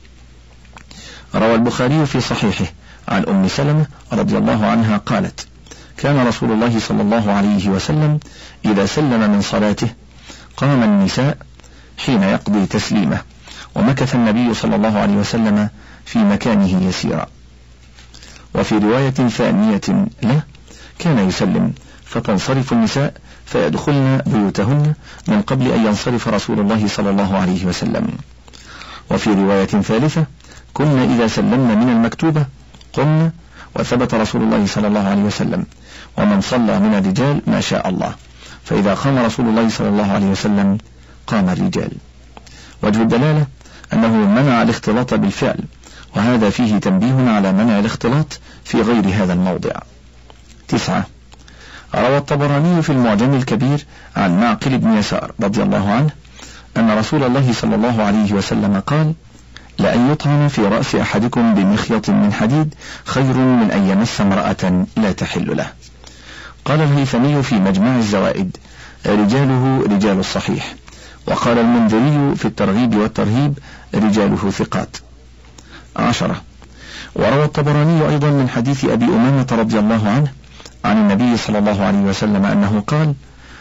روى البخاري في صحيحه عن أم سلمة رضي الله عنها قالت: كان رسول الله صلى الله عليه وسلم إذا سلم من صلاته قام النساء حين يقضي تسليمه، ومكث النبي صلى الله عليه وسلم في مكانه يسيرا. وفي رواية ثانية له كان يسلم فتنصرف النساء فيدخلن بيوتهن من قبل أن ينصرف رسول الله صلى الله عليه وسلم. وفي رواية ثالثة: كنا إذا سلمنا من المكتوبة قمنا، وثبت رسول الله صلى الله عليه وسلم: ومن صلى من الرجال ما شاء الله، فإذا قام رسول الله صلى الله عليه وسلم قام الرجال. وجه الدلالة أنه منع الاختلاط بالفعل، وهذا فيه تنبيه على منع الاختلاط في غير هذا الموضع. 9. روى الطبراني في المعجم الكبير عن معقل بن يسار رضي الله عنه أن رسول الله صلى الله عليه وسلم قال: لأن يطعن في رأس أحدكم بمخيط من حديد خير من أن يمس امرأة لا تحل له. قال الهيثمي في مجمع الزوائد: رجاله رجال الصحيح. وقال المنذري في الترغيب والترهيب: رجاله ثقات. 10. وروى الطبراني أيضا من حديث أبي أمامة رضي الله عنه عن النبي صلى الله عليه وسلم أنه قال: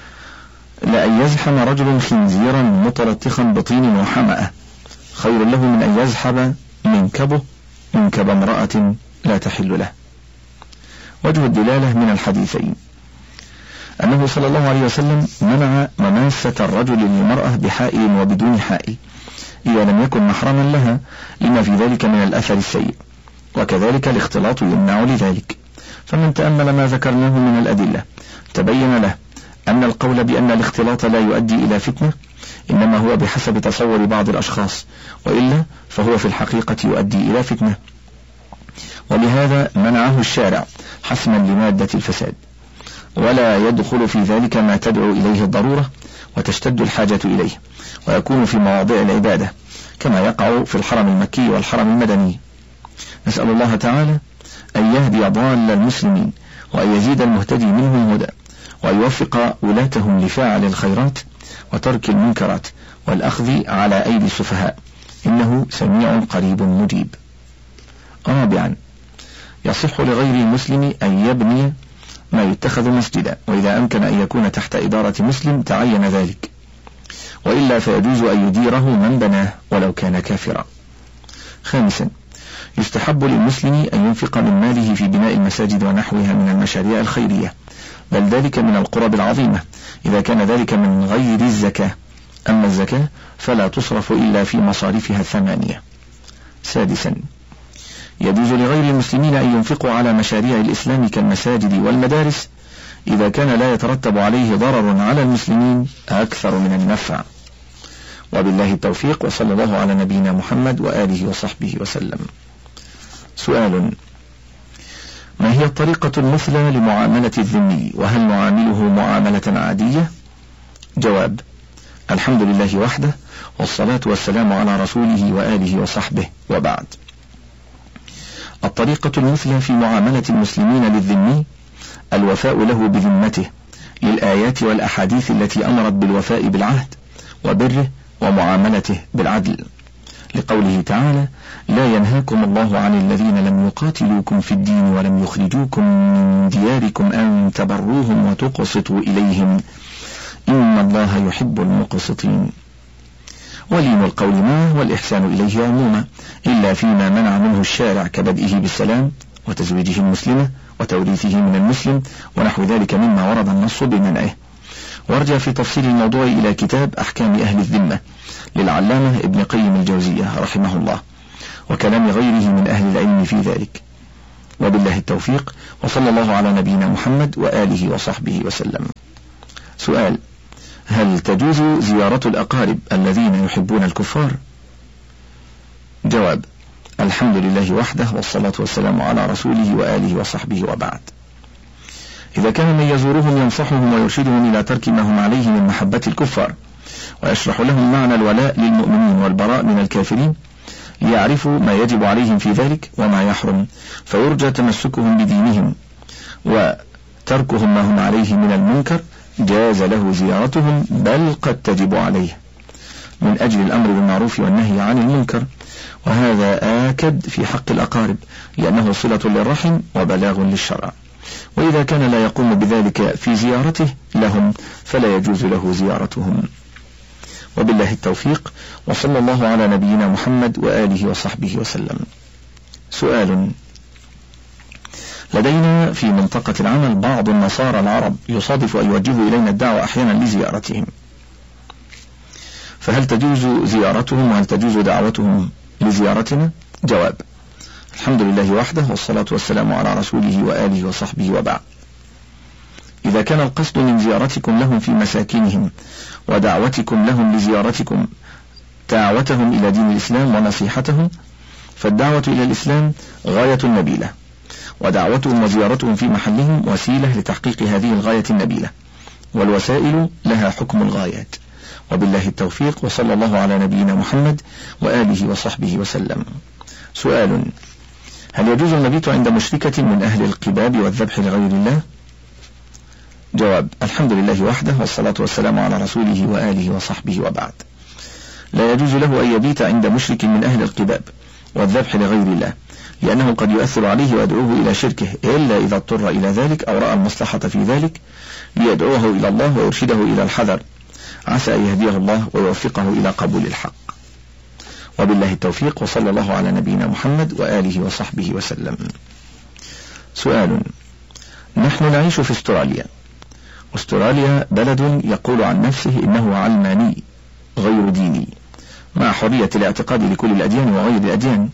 لأن يزحم رجل خنزيرا متلطخا بطين وحمأة خير له من أن يزحب منكب امرأة لا تحل له. وجه الدلالة من الحديثين أنه صلى الله عليه وسلم منع مماسة الرجل للمرأة بحائل وبدون حائل إذا لم يكن محرما لها لما في ذلك من الأثر السيء، وكذلك الاختلاط يمنع لذلك. فمن تأمل ما ذكرناه من الأدلة تبين له أن القول بأن الاختلاط لا يؤدي إلى فتنة إنما هو بحسب تصور بعض الأشخاص، وإلا فهو في الحقيقة يؤدي إلى فتنة، ولهذا منعه الشارع حسما لمادة الفساد، ولا يدخل في ذلك ما تدعو إليه الضرورة وتشتد الحاجة إليه، ويكون في مواضع العبادة كما يقع في الحرم المكي والحرم المدني. نسأل الله تعالى أن يهدي ضال المسلمين، وأن يزيد المهتدي منهم هدى، وأن يوفق ولاتهم لفاعل الخيرات وترك المنكرات والأخذ على أيدي السفهاء، إنه سميع قريب مجيب. 4. يصح لغير المسلم أن يبني ما يتخذ مسجدا، وإذا أمكن أن يكون تحت إدارة مسلم تعين ذلك، وإلا فيجوز أن يديره من بناه ولو كان كافرا. 5. يستحب للمسلم أن ينفق من ماله في بناء المساجد ونحوها من المشاريع الخيرية، بل ذلك من القرب العظيمة إذا كان ذلك من غير الزكاة، أما الزكاة فلا تصرف إلا في مصارفها 8. 6. يجوز لغير المسلمين أن ينفقوا على مشاريع الإسلام كالمساجد والمدارس إذا كان لا يترتب عليه ضرر على المسلمين أكثر من النفع. وبالله التوفيق، وصلى الله على نبينا محمد وآله وصحبه وسلم. سؤال: ما هي الطريقة المثلى لمعاملة الذمي، وهل نعامله معاملة عادية؟ جواب: الحمد لله وحده، والصلاة والسلام على رسوله وآله وصحبه، وبعد. الطريقة المثلى في معاملة المسلمين للذمي الوفاء له بذمته للآيات والأحاديث التي أمرت بالوفاء بالعهد وبره ومعاملته بالعدل، لقوله تعالى: لا ينهاكم الله عن الذين لم يقاتلوكم في الدين ولم يخرجوكم من دياركم أن تبروهم وتقسطوا إليهم إن الله يحب المقسطين. ولين القول معه والإحسان إليه عموما، إلا فيما منع منه الشارع كبدئه بالسلام وتزويجه المسلمة وتوريثه من المسلم ونحو ذلك مما ورد النص بمنعه. وارجع في تفصيل الموضوع إلى كتاب أحكام أهل الذمة للعلامة ابن قيم الجوزية رحمه الله، وكلام غيره من أهل العلم في ذلك. وبالله التوفيق، وصلى الله على نبينا محمد وآله وصحبه وسلم. سؤال: هل تجوز زيارة الأقارب الذين يحبون الكفار؟ جواب: الحمد لله وحده، والصلاة والسلام على رسوله وآله وصحبه، وبعد. إذا كان من يزورهم ينصحهم ويرشدهم إلى ترك ما هم عليه من محبة الكفار، ويشرح لهم معنى الولاء للمؤمنين والبراء من الكافرين، ليعرفوا ما يجب عليهم في ذلك وما يحرم، فيرجى تمسكهم بدينهم وتركهم ما هم عليه من المنكر، جاز له زيارتهم، بل قد تجب عليه من أجل الأمر بالمعروف والنهي عن المنكر، وهذا آكد في حق الأقارب لأنه صلة للرحم وبلاغ للشرع. وإذا كان لا يقوم بذلك في زيارته لهم فلا يجوز له زيارتهم. وبالله التوفيق، وصلى الله على نبينا محمد وآله وصحبه وسلم. سؤال: لدينا في منطقة العمل بعض النصارى العرب يصادف أن يوجهوا إلينا الدعوة أحيانا لزيارتهم، فهل تجوز زيارتهم وهل تجوز دعوتهم لزيارتنا؟ جواب: الحمد لله وحده، والصلاة والسلام على رسوله وآله وصحبه، وبعد. إذا كان القصد من زيارتكم لهم في مساكنهم ودعوتكم لهم لزيارتكم دعوتهم إلى دين الإسلام ونصيحتهم، فالدعوة إلى الإسلام غاية نبيلة، ودعوتهم وزيارتهم في محلهم وسيلة لتحقيق هذه الغاية النبيلة، والوسائل لها حكم الغايات. وبالله التوفيق، وصلى الله على نبينا محمد وآله وصحبه وسلم. سؤال: هل يجوز المبيت عند مشركة من أهل القباب والذبح لغير الله؟ جواب: الحمد لله وحده، والصلاة والسلام على رسوله وآله وصحبه، وبعد. لا يجوز له أن يبيت عند مشرك من أهل القباب والذبح لغير الله، لأنه قد يؤثر عليه ويدعوه إلى شركه، إلا إذا اضطر إلى ذلك أو رأى المصلحة في ذلك ليدعوه إلى الله ويرشده إلى الحذر، عسى أن يهديه الله ويوفقه إلى قبول الحق. وبالله التوفيق، وصلى الله على نبينا محمد وآله وصحبه وسلم. سؤال: نحن نعيش في استراليا، واستراليا بلد يقول عن نفسه إنه علماني غير ديني، مع حرية الاعتقاد لكل الأديان وغير الأديان،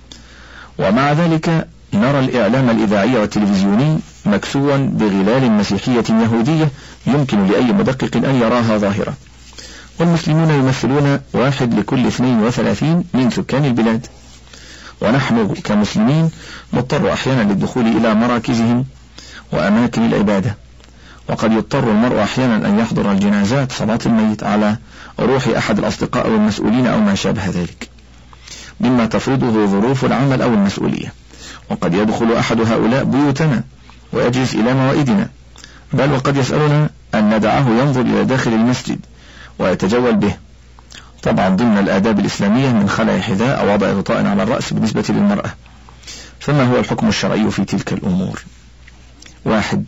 ومع ذلك نرى الإعلام الإذاعي والتلفزيوني مكسوا بغلال مسيحية يهودية يمكن لأي مدقق أن يراها ظاهرة، والمسلمون يمثلون 1 لكل 32 من سكان البلاد، ونحن كمسلمين نضطر أحيانا للدخول إلى مراكزهم وأماكن العبادة، وقد يضطر المرء أحيانا أن يحضر الجنازات صلاة الميت على روح أحد الأصدقاء أو المسؤولين أو ما شابه ذلك، مما تفرضه ظروف العمل أو المسؤولية، وقد يدخل أحد هؤلاء بيوتنا ويجلس إلى موائدنا، بل وقد يسألنا أن ندعه ينظر إلى داخل المسجد ويتجول به، طبعا ضمن الآداب الإسلامية من خلع حذاء أو وضع غطاء على الرأس بالنسبة للمرأة. فما هو الحكم الشرعي في تلك الأمور؟ 1.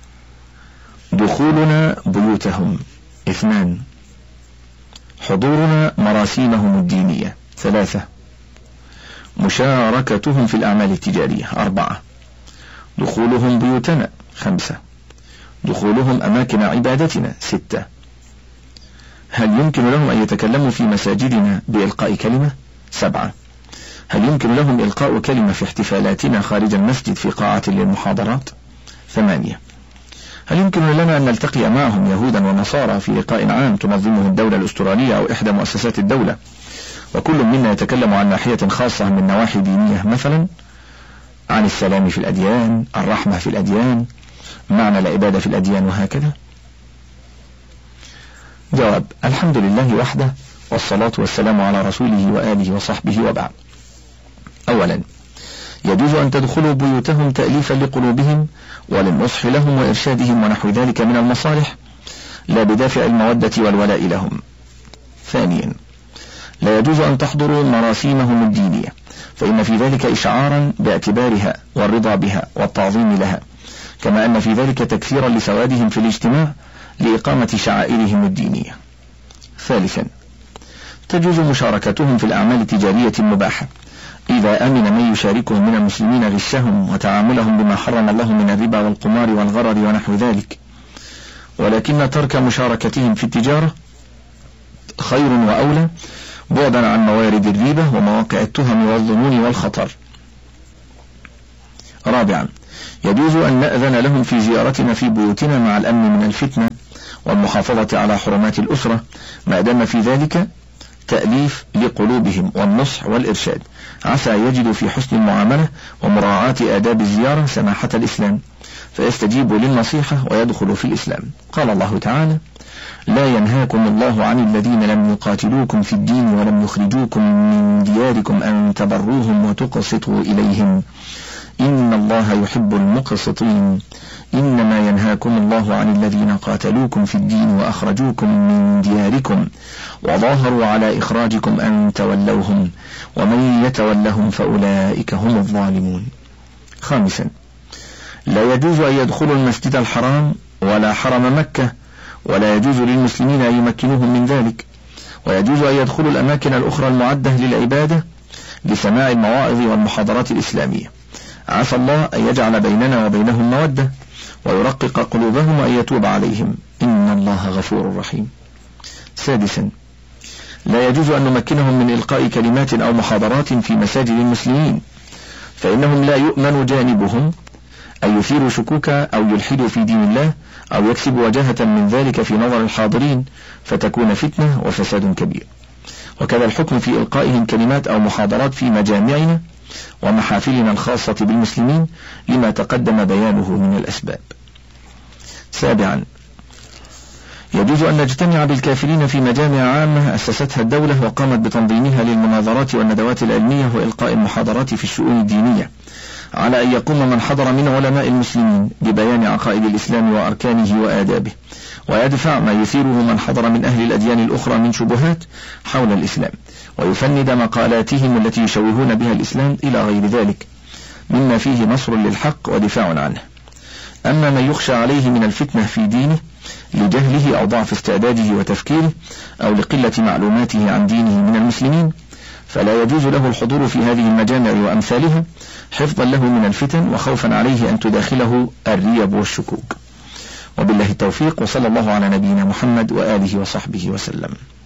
دخولنا بيوتهم. 2. حضورنا مراسيمهم الدينية. 3. مشاركتهم في الأعمال التجارية. 4. دخولهم بيوتنا. 5. دخولهم أماكن عبادتنا. 6. هل يمكن لهم أن يتكلموا في مساجدنا بإلقاء كلمة؟ 7. هل يمكن لهم إلقاء كلمة في احتفالاتنا خارج المسجد في قاعة للمحاضرات؟ 8. هل يمكن لنا أن نلتقي معهم يهودا ونصارى في لقاء عام تنظمه الدولة الأسترالية أو إحدى مؤسسات الدولة، وكل منا يتكلم عن ناحية خاصة من نواحي دينية، مثلا عن السلام في الأديان، الرحمة في الأديان، معنى العبادة في الأديان، وهكذا؟ جواب: الحمد لله وحده، والصلاة والسلام على رسوله وآله وصحبه، وبعد. أولا، يجوز أن تدخلوا بيوتهم تأليفا لقلوبهم وللنصح لهم وإرشادهم ونحو ذلك من المصالح، لا بدافع المودة والولاء لهم. ثانيا، لا يجوز أن تحضروا مراسيمهم الدينية، فإن في ذلك إشعارا باعتبارها والرضا بها والتعظيم لها، كما أن في ذلك تكثيرا لسوادهم في الاجتماع لإقامة شعائرهم الدينية. ثالثا، تجوز مشاركتهم في الأعمال التجارية المباحة إذا أمن من يشاركهم من المسلمين غشهم وتعاملهم بما حرم الله من الربا والقمار والغرر ونحو ذلك، ولكن ترك مشاركتهم في التجارة خير وأولى، بعدا عن موارد الريبة ومواقع التهم والظنون والخطر. رابعا، يجوز أن نأذن لهم في زيارتنا في بيوتنا مع الأمن من الفتنة والمحافظة على حرمات الأسرة، ما دام في ذلك تأليف لقلوبهم والنصح والإرشاد، عسى يجد في حسن المعاملة ومراعاة آداب الزيارة سماحة الإسلام، فيستجيب للنصيحة ويدخل في الإسلام. قال الله تعالى: لا ينهاكم الله عن الذين لم يقاتلوكم في الدين ولم يخرجوكم من دياركم أن تبروهم وتقسطوا إليهم إن الله يحب المقسطين. إنما ينهاكم الله عن الذين قاتلوكم في الدين وأخرجوكم من دياركم وظاهروا على إخراجكم أن تولوهم ومن يتولهم فأولئك هم الظالمون. خامسا، لا يجوز أن يدخلوا المسجد الحرام ولا حرم مكة، ولا يجوز للمسلمين أن يمكنوهم من ذلك، ويجوز أن يدخلوا الأماكن الأخرى المعدة للعبادة لسماع المواعظ والمحاضرات الإسلامية، عسى الله أن يجعل بيننا وبينهم مودة ويرقق قلوبهم وأن يتوب عليهم إن الله غفور رحيم. سادسا، لا يجوز أن نمكنهم من إلقاء كلمات أو محاضرات في مساجد المسلمين، فإنهم لا يؤمن جانبهم أن يثيروا شكوكا أو يلحدوا في دين الله أو يكسبوا وجاهة من ذلك في نظر الحاضرين فتكون فتنة وفساد كبير. وكذا الحكم في إلقائهم كلمات أو محاضرات في مجامعنا ومحافلنا الخاصة بالمسلمين لما تقدم بيانه من الأسباب. سابعا، يجوز أن نجتمع بالكافرين في مجامع عامة أسستها الدولة وقامت بتنظيمها للمناظرات والندوات العلمية وإلقاء المحاضرات في الشؤون الدينية، على أن يقوم من حضر من علماء المسلمين ببيان عقائد الإسلام وأركانه وآدابه، ويدفع ما يثيره من حضر من أهل الأديان الأخرى من شبهات حول الإسلام، ويفند مقالاتهم التي يشوهون بها الإسلام إلى غير ذلك مما فيه نصر للحق ودفاع عنه. أما من يخشى عليه من الفتنة في دينه لجهله أو ضعف استعداده وتفكيره أو لقلة معلوماته عن دينه من المسلمين، فلا يجوز له الحضور في هذه المجامع وأمثالها حفظا له من الفتن وخوفا عليه أن تداخله الريب والشكوك. وبالله التوفيق، وصلى الله على نبينا محمد وآله وصحبه وسلم.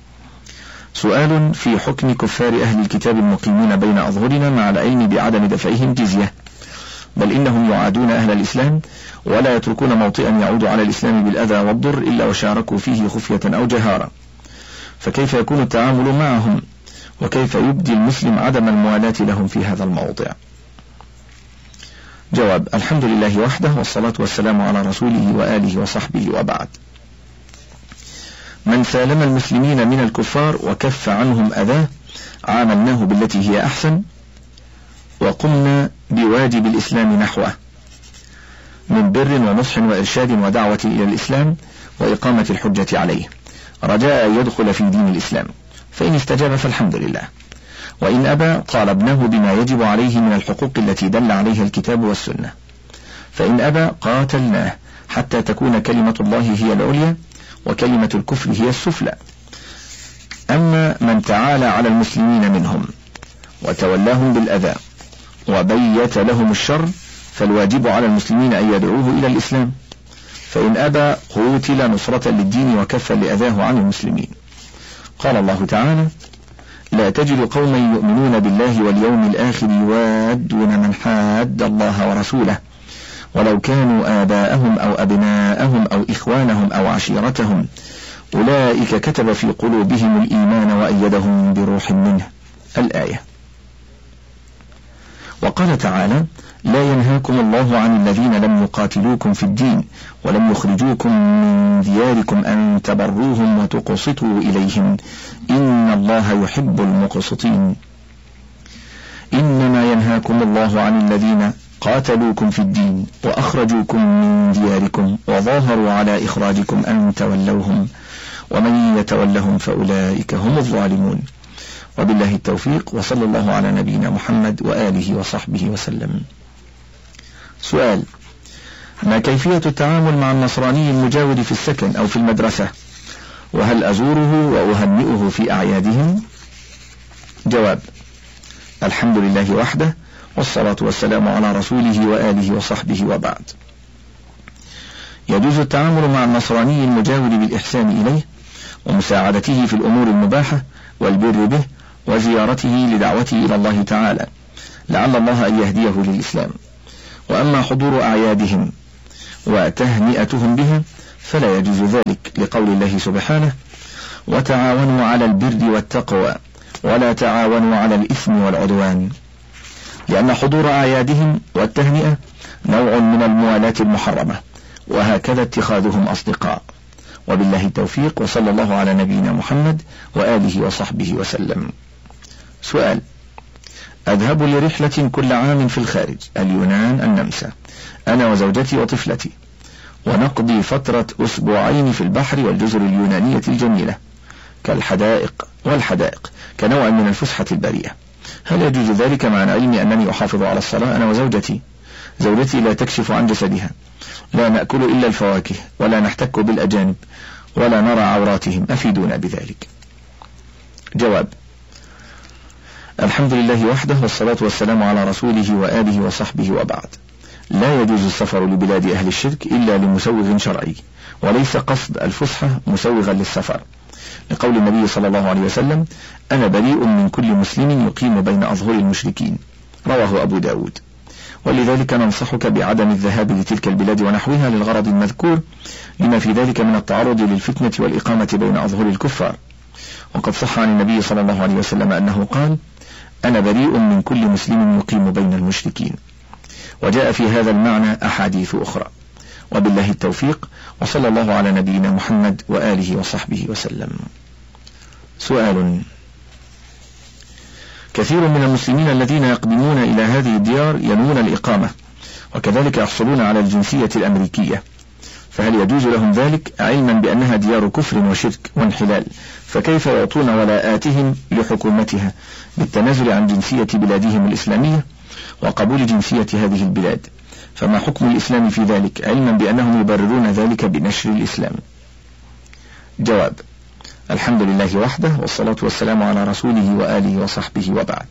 سؤال في حكم كفار أهل الكتاب المقيمين بين أظهرنا مع العلم بعدم دفعهم جزية، بل إنهم يعادون أهل الإسلام ولا يتركون موطئا يعود على الإسلام بالأذى والضر إلا وشاركوا فيه خفية أو جهارا، فكيف يكون التعامل معهم؟ وكيف يبدي المسلم عدم الموالاة لهم في هذا الموضع؟ جواب: الحمد لله وحده، والصلاة والسلام على رسوله وآله وصحبه، وبعد. من سالم المسلمين من الكفار وكف عنهم أذاه عاملناه بالتي هي أحسن، وقمنا بواجب الإسلام نحوه من بر ونصح وإرشاد ودعوة إلى الإسلام وإقامة الحجة عليه، رجاء أن يدخل في دين الإسلام، فإن استجاب فالحمد لله، وإن أبى طالبناه بما يجب عليه من الحقوق التي دل عليها الكتاب والسنة، فإن أبى قاتلناه حتى تكون كلمة الله هي العليا وكلمة الكفر هي السفلى. أما من تعالى على المسلمين منهم وتولاهم بالأذى وبيت لهم الشر، فالواجب على المسلمين أن يدعوه إلى الإسلام، فإن أبى قوتل نصرة للدين وكفا لأذاه عن المسلمين. قال الله تعالى: لا تجد قوما يؤمنون بالله واليوم الآخر يوادون من حاد الله ورسوله ولو كانوا آباءهم أو أبناءهم أو إخوانهم أو عشيرتهم أولئك كتب في قلوبهم الإيمان وأيدهم بروح منه. الآية. وقال تعالى: لا ينهاكم الله عن الذين لم يقاتلوكم في الدين ولم يخرجوكم من دياركم أن تبروهم وتقسطوا إليهم إن الله يحب المقسطين. إنما ينهاكم الله عن الذين قاتلوكم في الدين وأخرجوكم من دياركم وظاهروا على إخراجكم أن تولوهم ومن يتولهم فأولئك هم الظالمون. وبالله التوفيق، وصلى الله على نبينا محمد وآله وصحبه وسلم. سؤال: ما كيفية التعامل مع النصراني المجاور في السكن أو في المدرسة؟ وهل أزوره وأهنئه في أعيادهم؟ جواب: الحمد لله وحده، والصلاة والسلام على رسوله وآله وصحبه، وبعد. يجوز التعامل مع النصراني المجاور بالإحسان إليه ومساعدته في الأمور المباحة والبر به وزيارته لدعوته إلى الله تعالى لعل الله أن يهديه للإسلام. وأما حضور أعيادهم وتهنئتهم بها فلا يجوز ذلك، لقول الله سبحانه: وتعاونوا على البر والتقوى ولا تعاونوا على الإثم والعدوان، لأن حضور أعيادهم والتهنئة نوع من الموالاة المحرمة، وهكذا اتخاذهم أصدقاء. وبالله التوفيق، وصلى الله على نبينا محمد وآله وصحبه وسلم. سؤال: أذهب لرحلة كل عام في الخارج، اليونان النمسا، أنا وزوجتي وطفلتي، ونقضي فترة أسبوعين في البحر والجزر اليونانية الجميلة كالحدائق والحدائق كنوع من الفسحة البريئة. هل يجوز ذلك مع العلم أنني أحافظ على الصلاة أنا وزوجتي؟ زوجتي لا تكشف عن جسدها، لا نأكل إلا الفواكه، ولا نحتك بالأجانب، ولا نرى عوراتهم، أفيدونا بذلك. جواب: الحمد لله وحده، والصلاة والسلام على رسوله وآله وصحبه، وبعد. لا يجوز السفر لبلاد أهل الشرك إلا لمسوغ شرعي، وليس قصد الفسحة مسوغا للسفر، لقول النبي صلى الله عليه وسلم: أنا بريء من كل مسلم يقيم بين أظهر المشركين، رواه أبو داود. ولذلك ننصحك بعدم الذهاب لتلك البلاد ونحوها للغرض المذكور، لما في ذلك من التعرض للفتنة والإقامة بين أظهر الكفار. وقد صح عن النبي صلى الله عليه وسلم أنه قال: أنا بريء من كل مسلم يقيم بين المشركين. وجاء في هذا المعنى أحاديث أخرى. وبالله التوفيق، وصلى الله على نبينا محمد وآله وصحبه وسلم. سؤال: كثير من المسلمين الذين يقدمون إلى هذه الديار ينوون الإقامة، وكذلك يحصلون على الجنسية الأمريكية، فهل يجوز لهم ذلك علما بأنها ديار كفر وشرك وانحلال؟ فكيف يعطون ولاءاتهم لحكومتها بالتنازل عن جنسية بلادهم الإسلامية وقبول جنسية هذه البلاد؟ فما حكم الإسلام في ذلك، علما بأنهم يبررون ذلك بنشر الإسلام؟ جواب: الحمد لله وحده، والصلاة والسلام على رسوله وآله وصحبه، وبعد.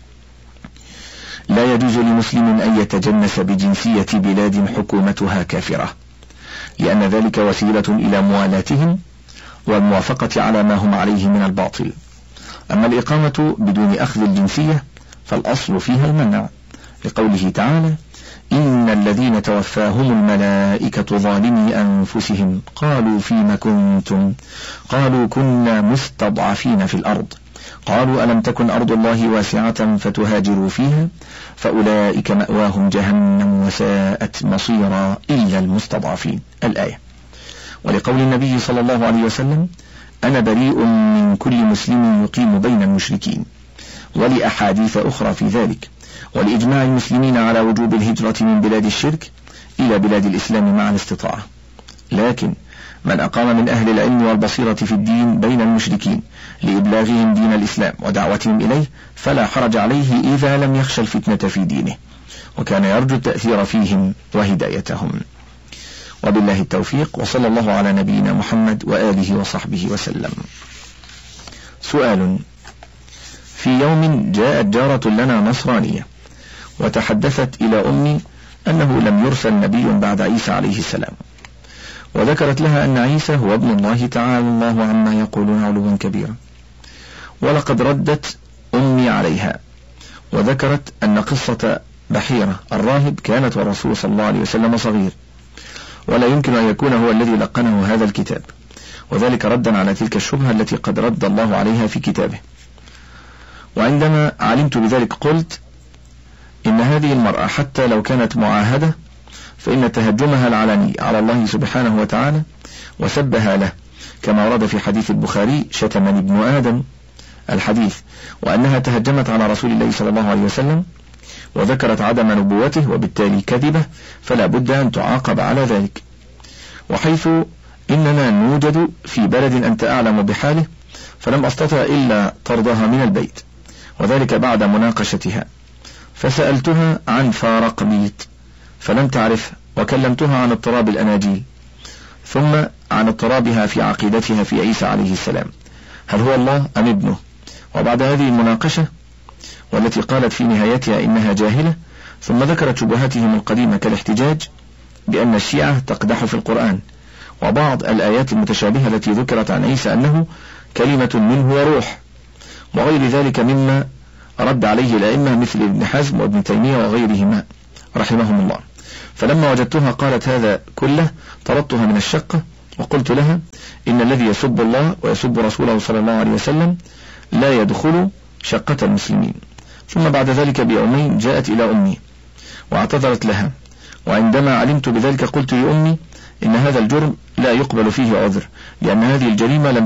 لا يجوز لمسلم أن يتجنس بجنسية بلاد حكومتها كافرة، لأن ذلك وسيلة إلى موالاتهم والموافقة على ما هم عليه من الباطل. أما الإقامة بدون أخذ الجنسية فالأصل فيها المنع، لقوله تعالى: إن الذين توفاهم الملائكة ظالمي أنفسهم قالوا فيم كنتم قالوا كنا مستضعفين في الأرض قالوا ألم تكن أرض الله واسعة فتهاجروا فيها فأولئك مأواهم جهنم وساءت مصيرا إلا المستضعفين، الآية. ولقول النبي صلى الله عليه وسلم: أنا بريء من كل مسلم يقيم بين المشركين، ولأحاديث أخرى في ذلك، ولإجماع المسلمين على وجوب الهجرة من بلاد الشرك إلى بلاد الإسلام مع الاستطاعة. لكن من أقام من أهل العلم والبصيرة في الدين بين المشركين لإبلاغهم دين الإسلام ودعوتهم إليه فلا حرج عليه إذا لم يخشى الفتنة في دينه، وكان يرجو التأثير فيهم وهدايتهم. وبالله التوفيق، وصلى الله على نبينا محمد وآله وصحبه وسلم. سؤال: في يوم جاءت جارة لنا نصرانية وتحدثت إلى أمي أنه لم يرسل نبي بعد عيسى عليه السلام، وذكرت لها أن عيسى هو ابن الله تعالى الله عما يقولون علوا كبيرا. ولقد ردت أمي عليها وذكرت أن قصة بحيرة الراهب كانت والرسول صلى الله عليه وسلم صغير، ولا يمكن أن يكون هو الذي لقنه هذا الكتاب، وذلك ردا على تلك الشبهة التي قد رد الله عليها في كتابه. وعندما علمت بذلك قلت إن هذه المرأة حتى لو كانت معاهدة فإن تهجمها العلني على الله سبحانه وتعالى وسبها له، كما ورد في حديث البخاري: شتمني ابن آدم الحديث، وأنها تهجمت على رسول الله صلى الله عليه وسلم وذكرت عدم نبوته وبالتالي كذبة، فلا بد أن تعاقب على ذلك. وحيث إننا نوجد في بلد أنت أعلم بحاله فلم أستطع إلا طردها من البيت، وذلك بعد مناقشتها، فسألتها عن فارقميط فلم تعرف، وكلمتها عن اضطراب الأناجيل، ثم عن اضطرابها في عقيدتها في عيسى عليه السلام، هل هو الله أم ابنه؟ وبعد هذه المناقشة والتي قالت في نهايتها إنها جاهلة، ثم ذكرت شبهاتهم القديمة كالاحتجاج بأن الشيعة تقدح في القرآن وبعض الآيات المتشابهة التي ذكرت عن عيسى أنه كلمة منه وروح، وغير ذلك مما رد عليه الأئمة مثل ابن حزم وابن تيمية وغيرهما رحمهم الله. فلما وجدتها قالت هذا كله طردتها من الشقة وقلت لها إن الذي يسب الله ويسب رسوله صلى الله عليه وسلم لا يدخل شقة المسلمين. ثم بعد ذلك بيومين جاءت إلى أمي واعتذرت لها، وعندما علمت بذلك قلت لأمي إن هذا الجرم لا يقبل فيه عذر، لأن هذه الجريمة لم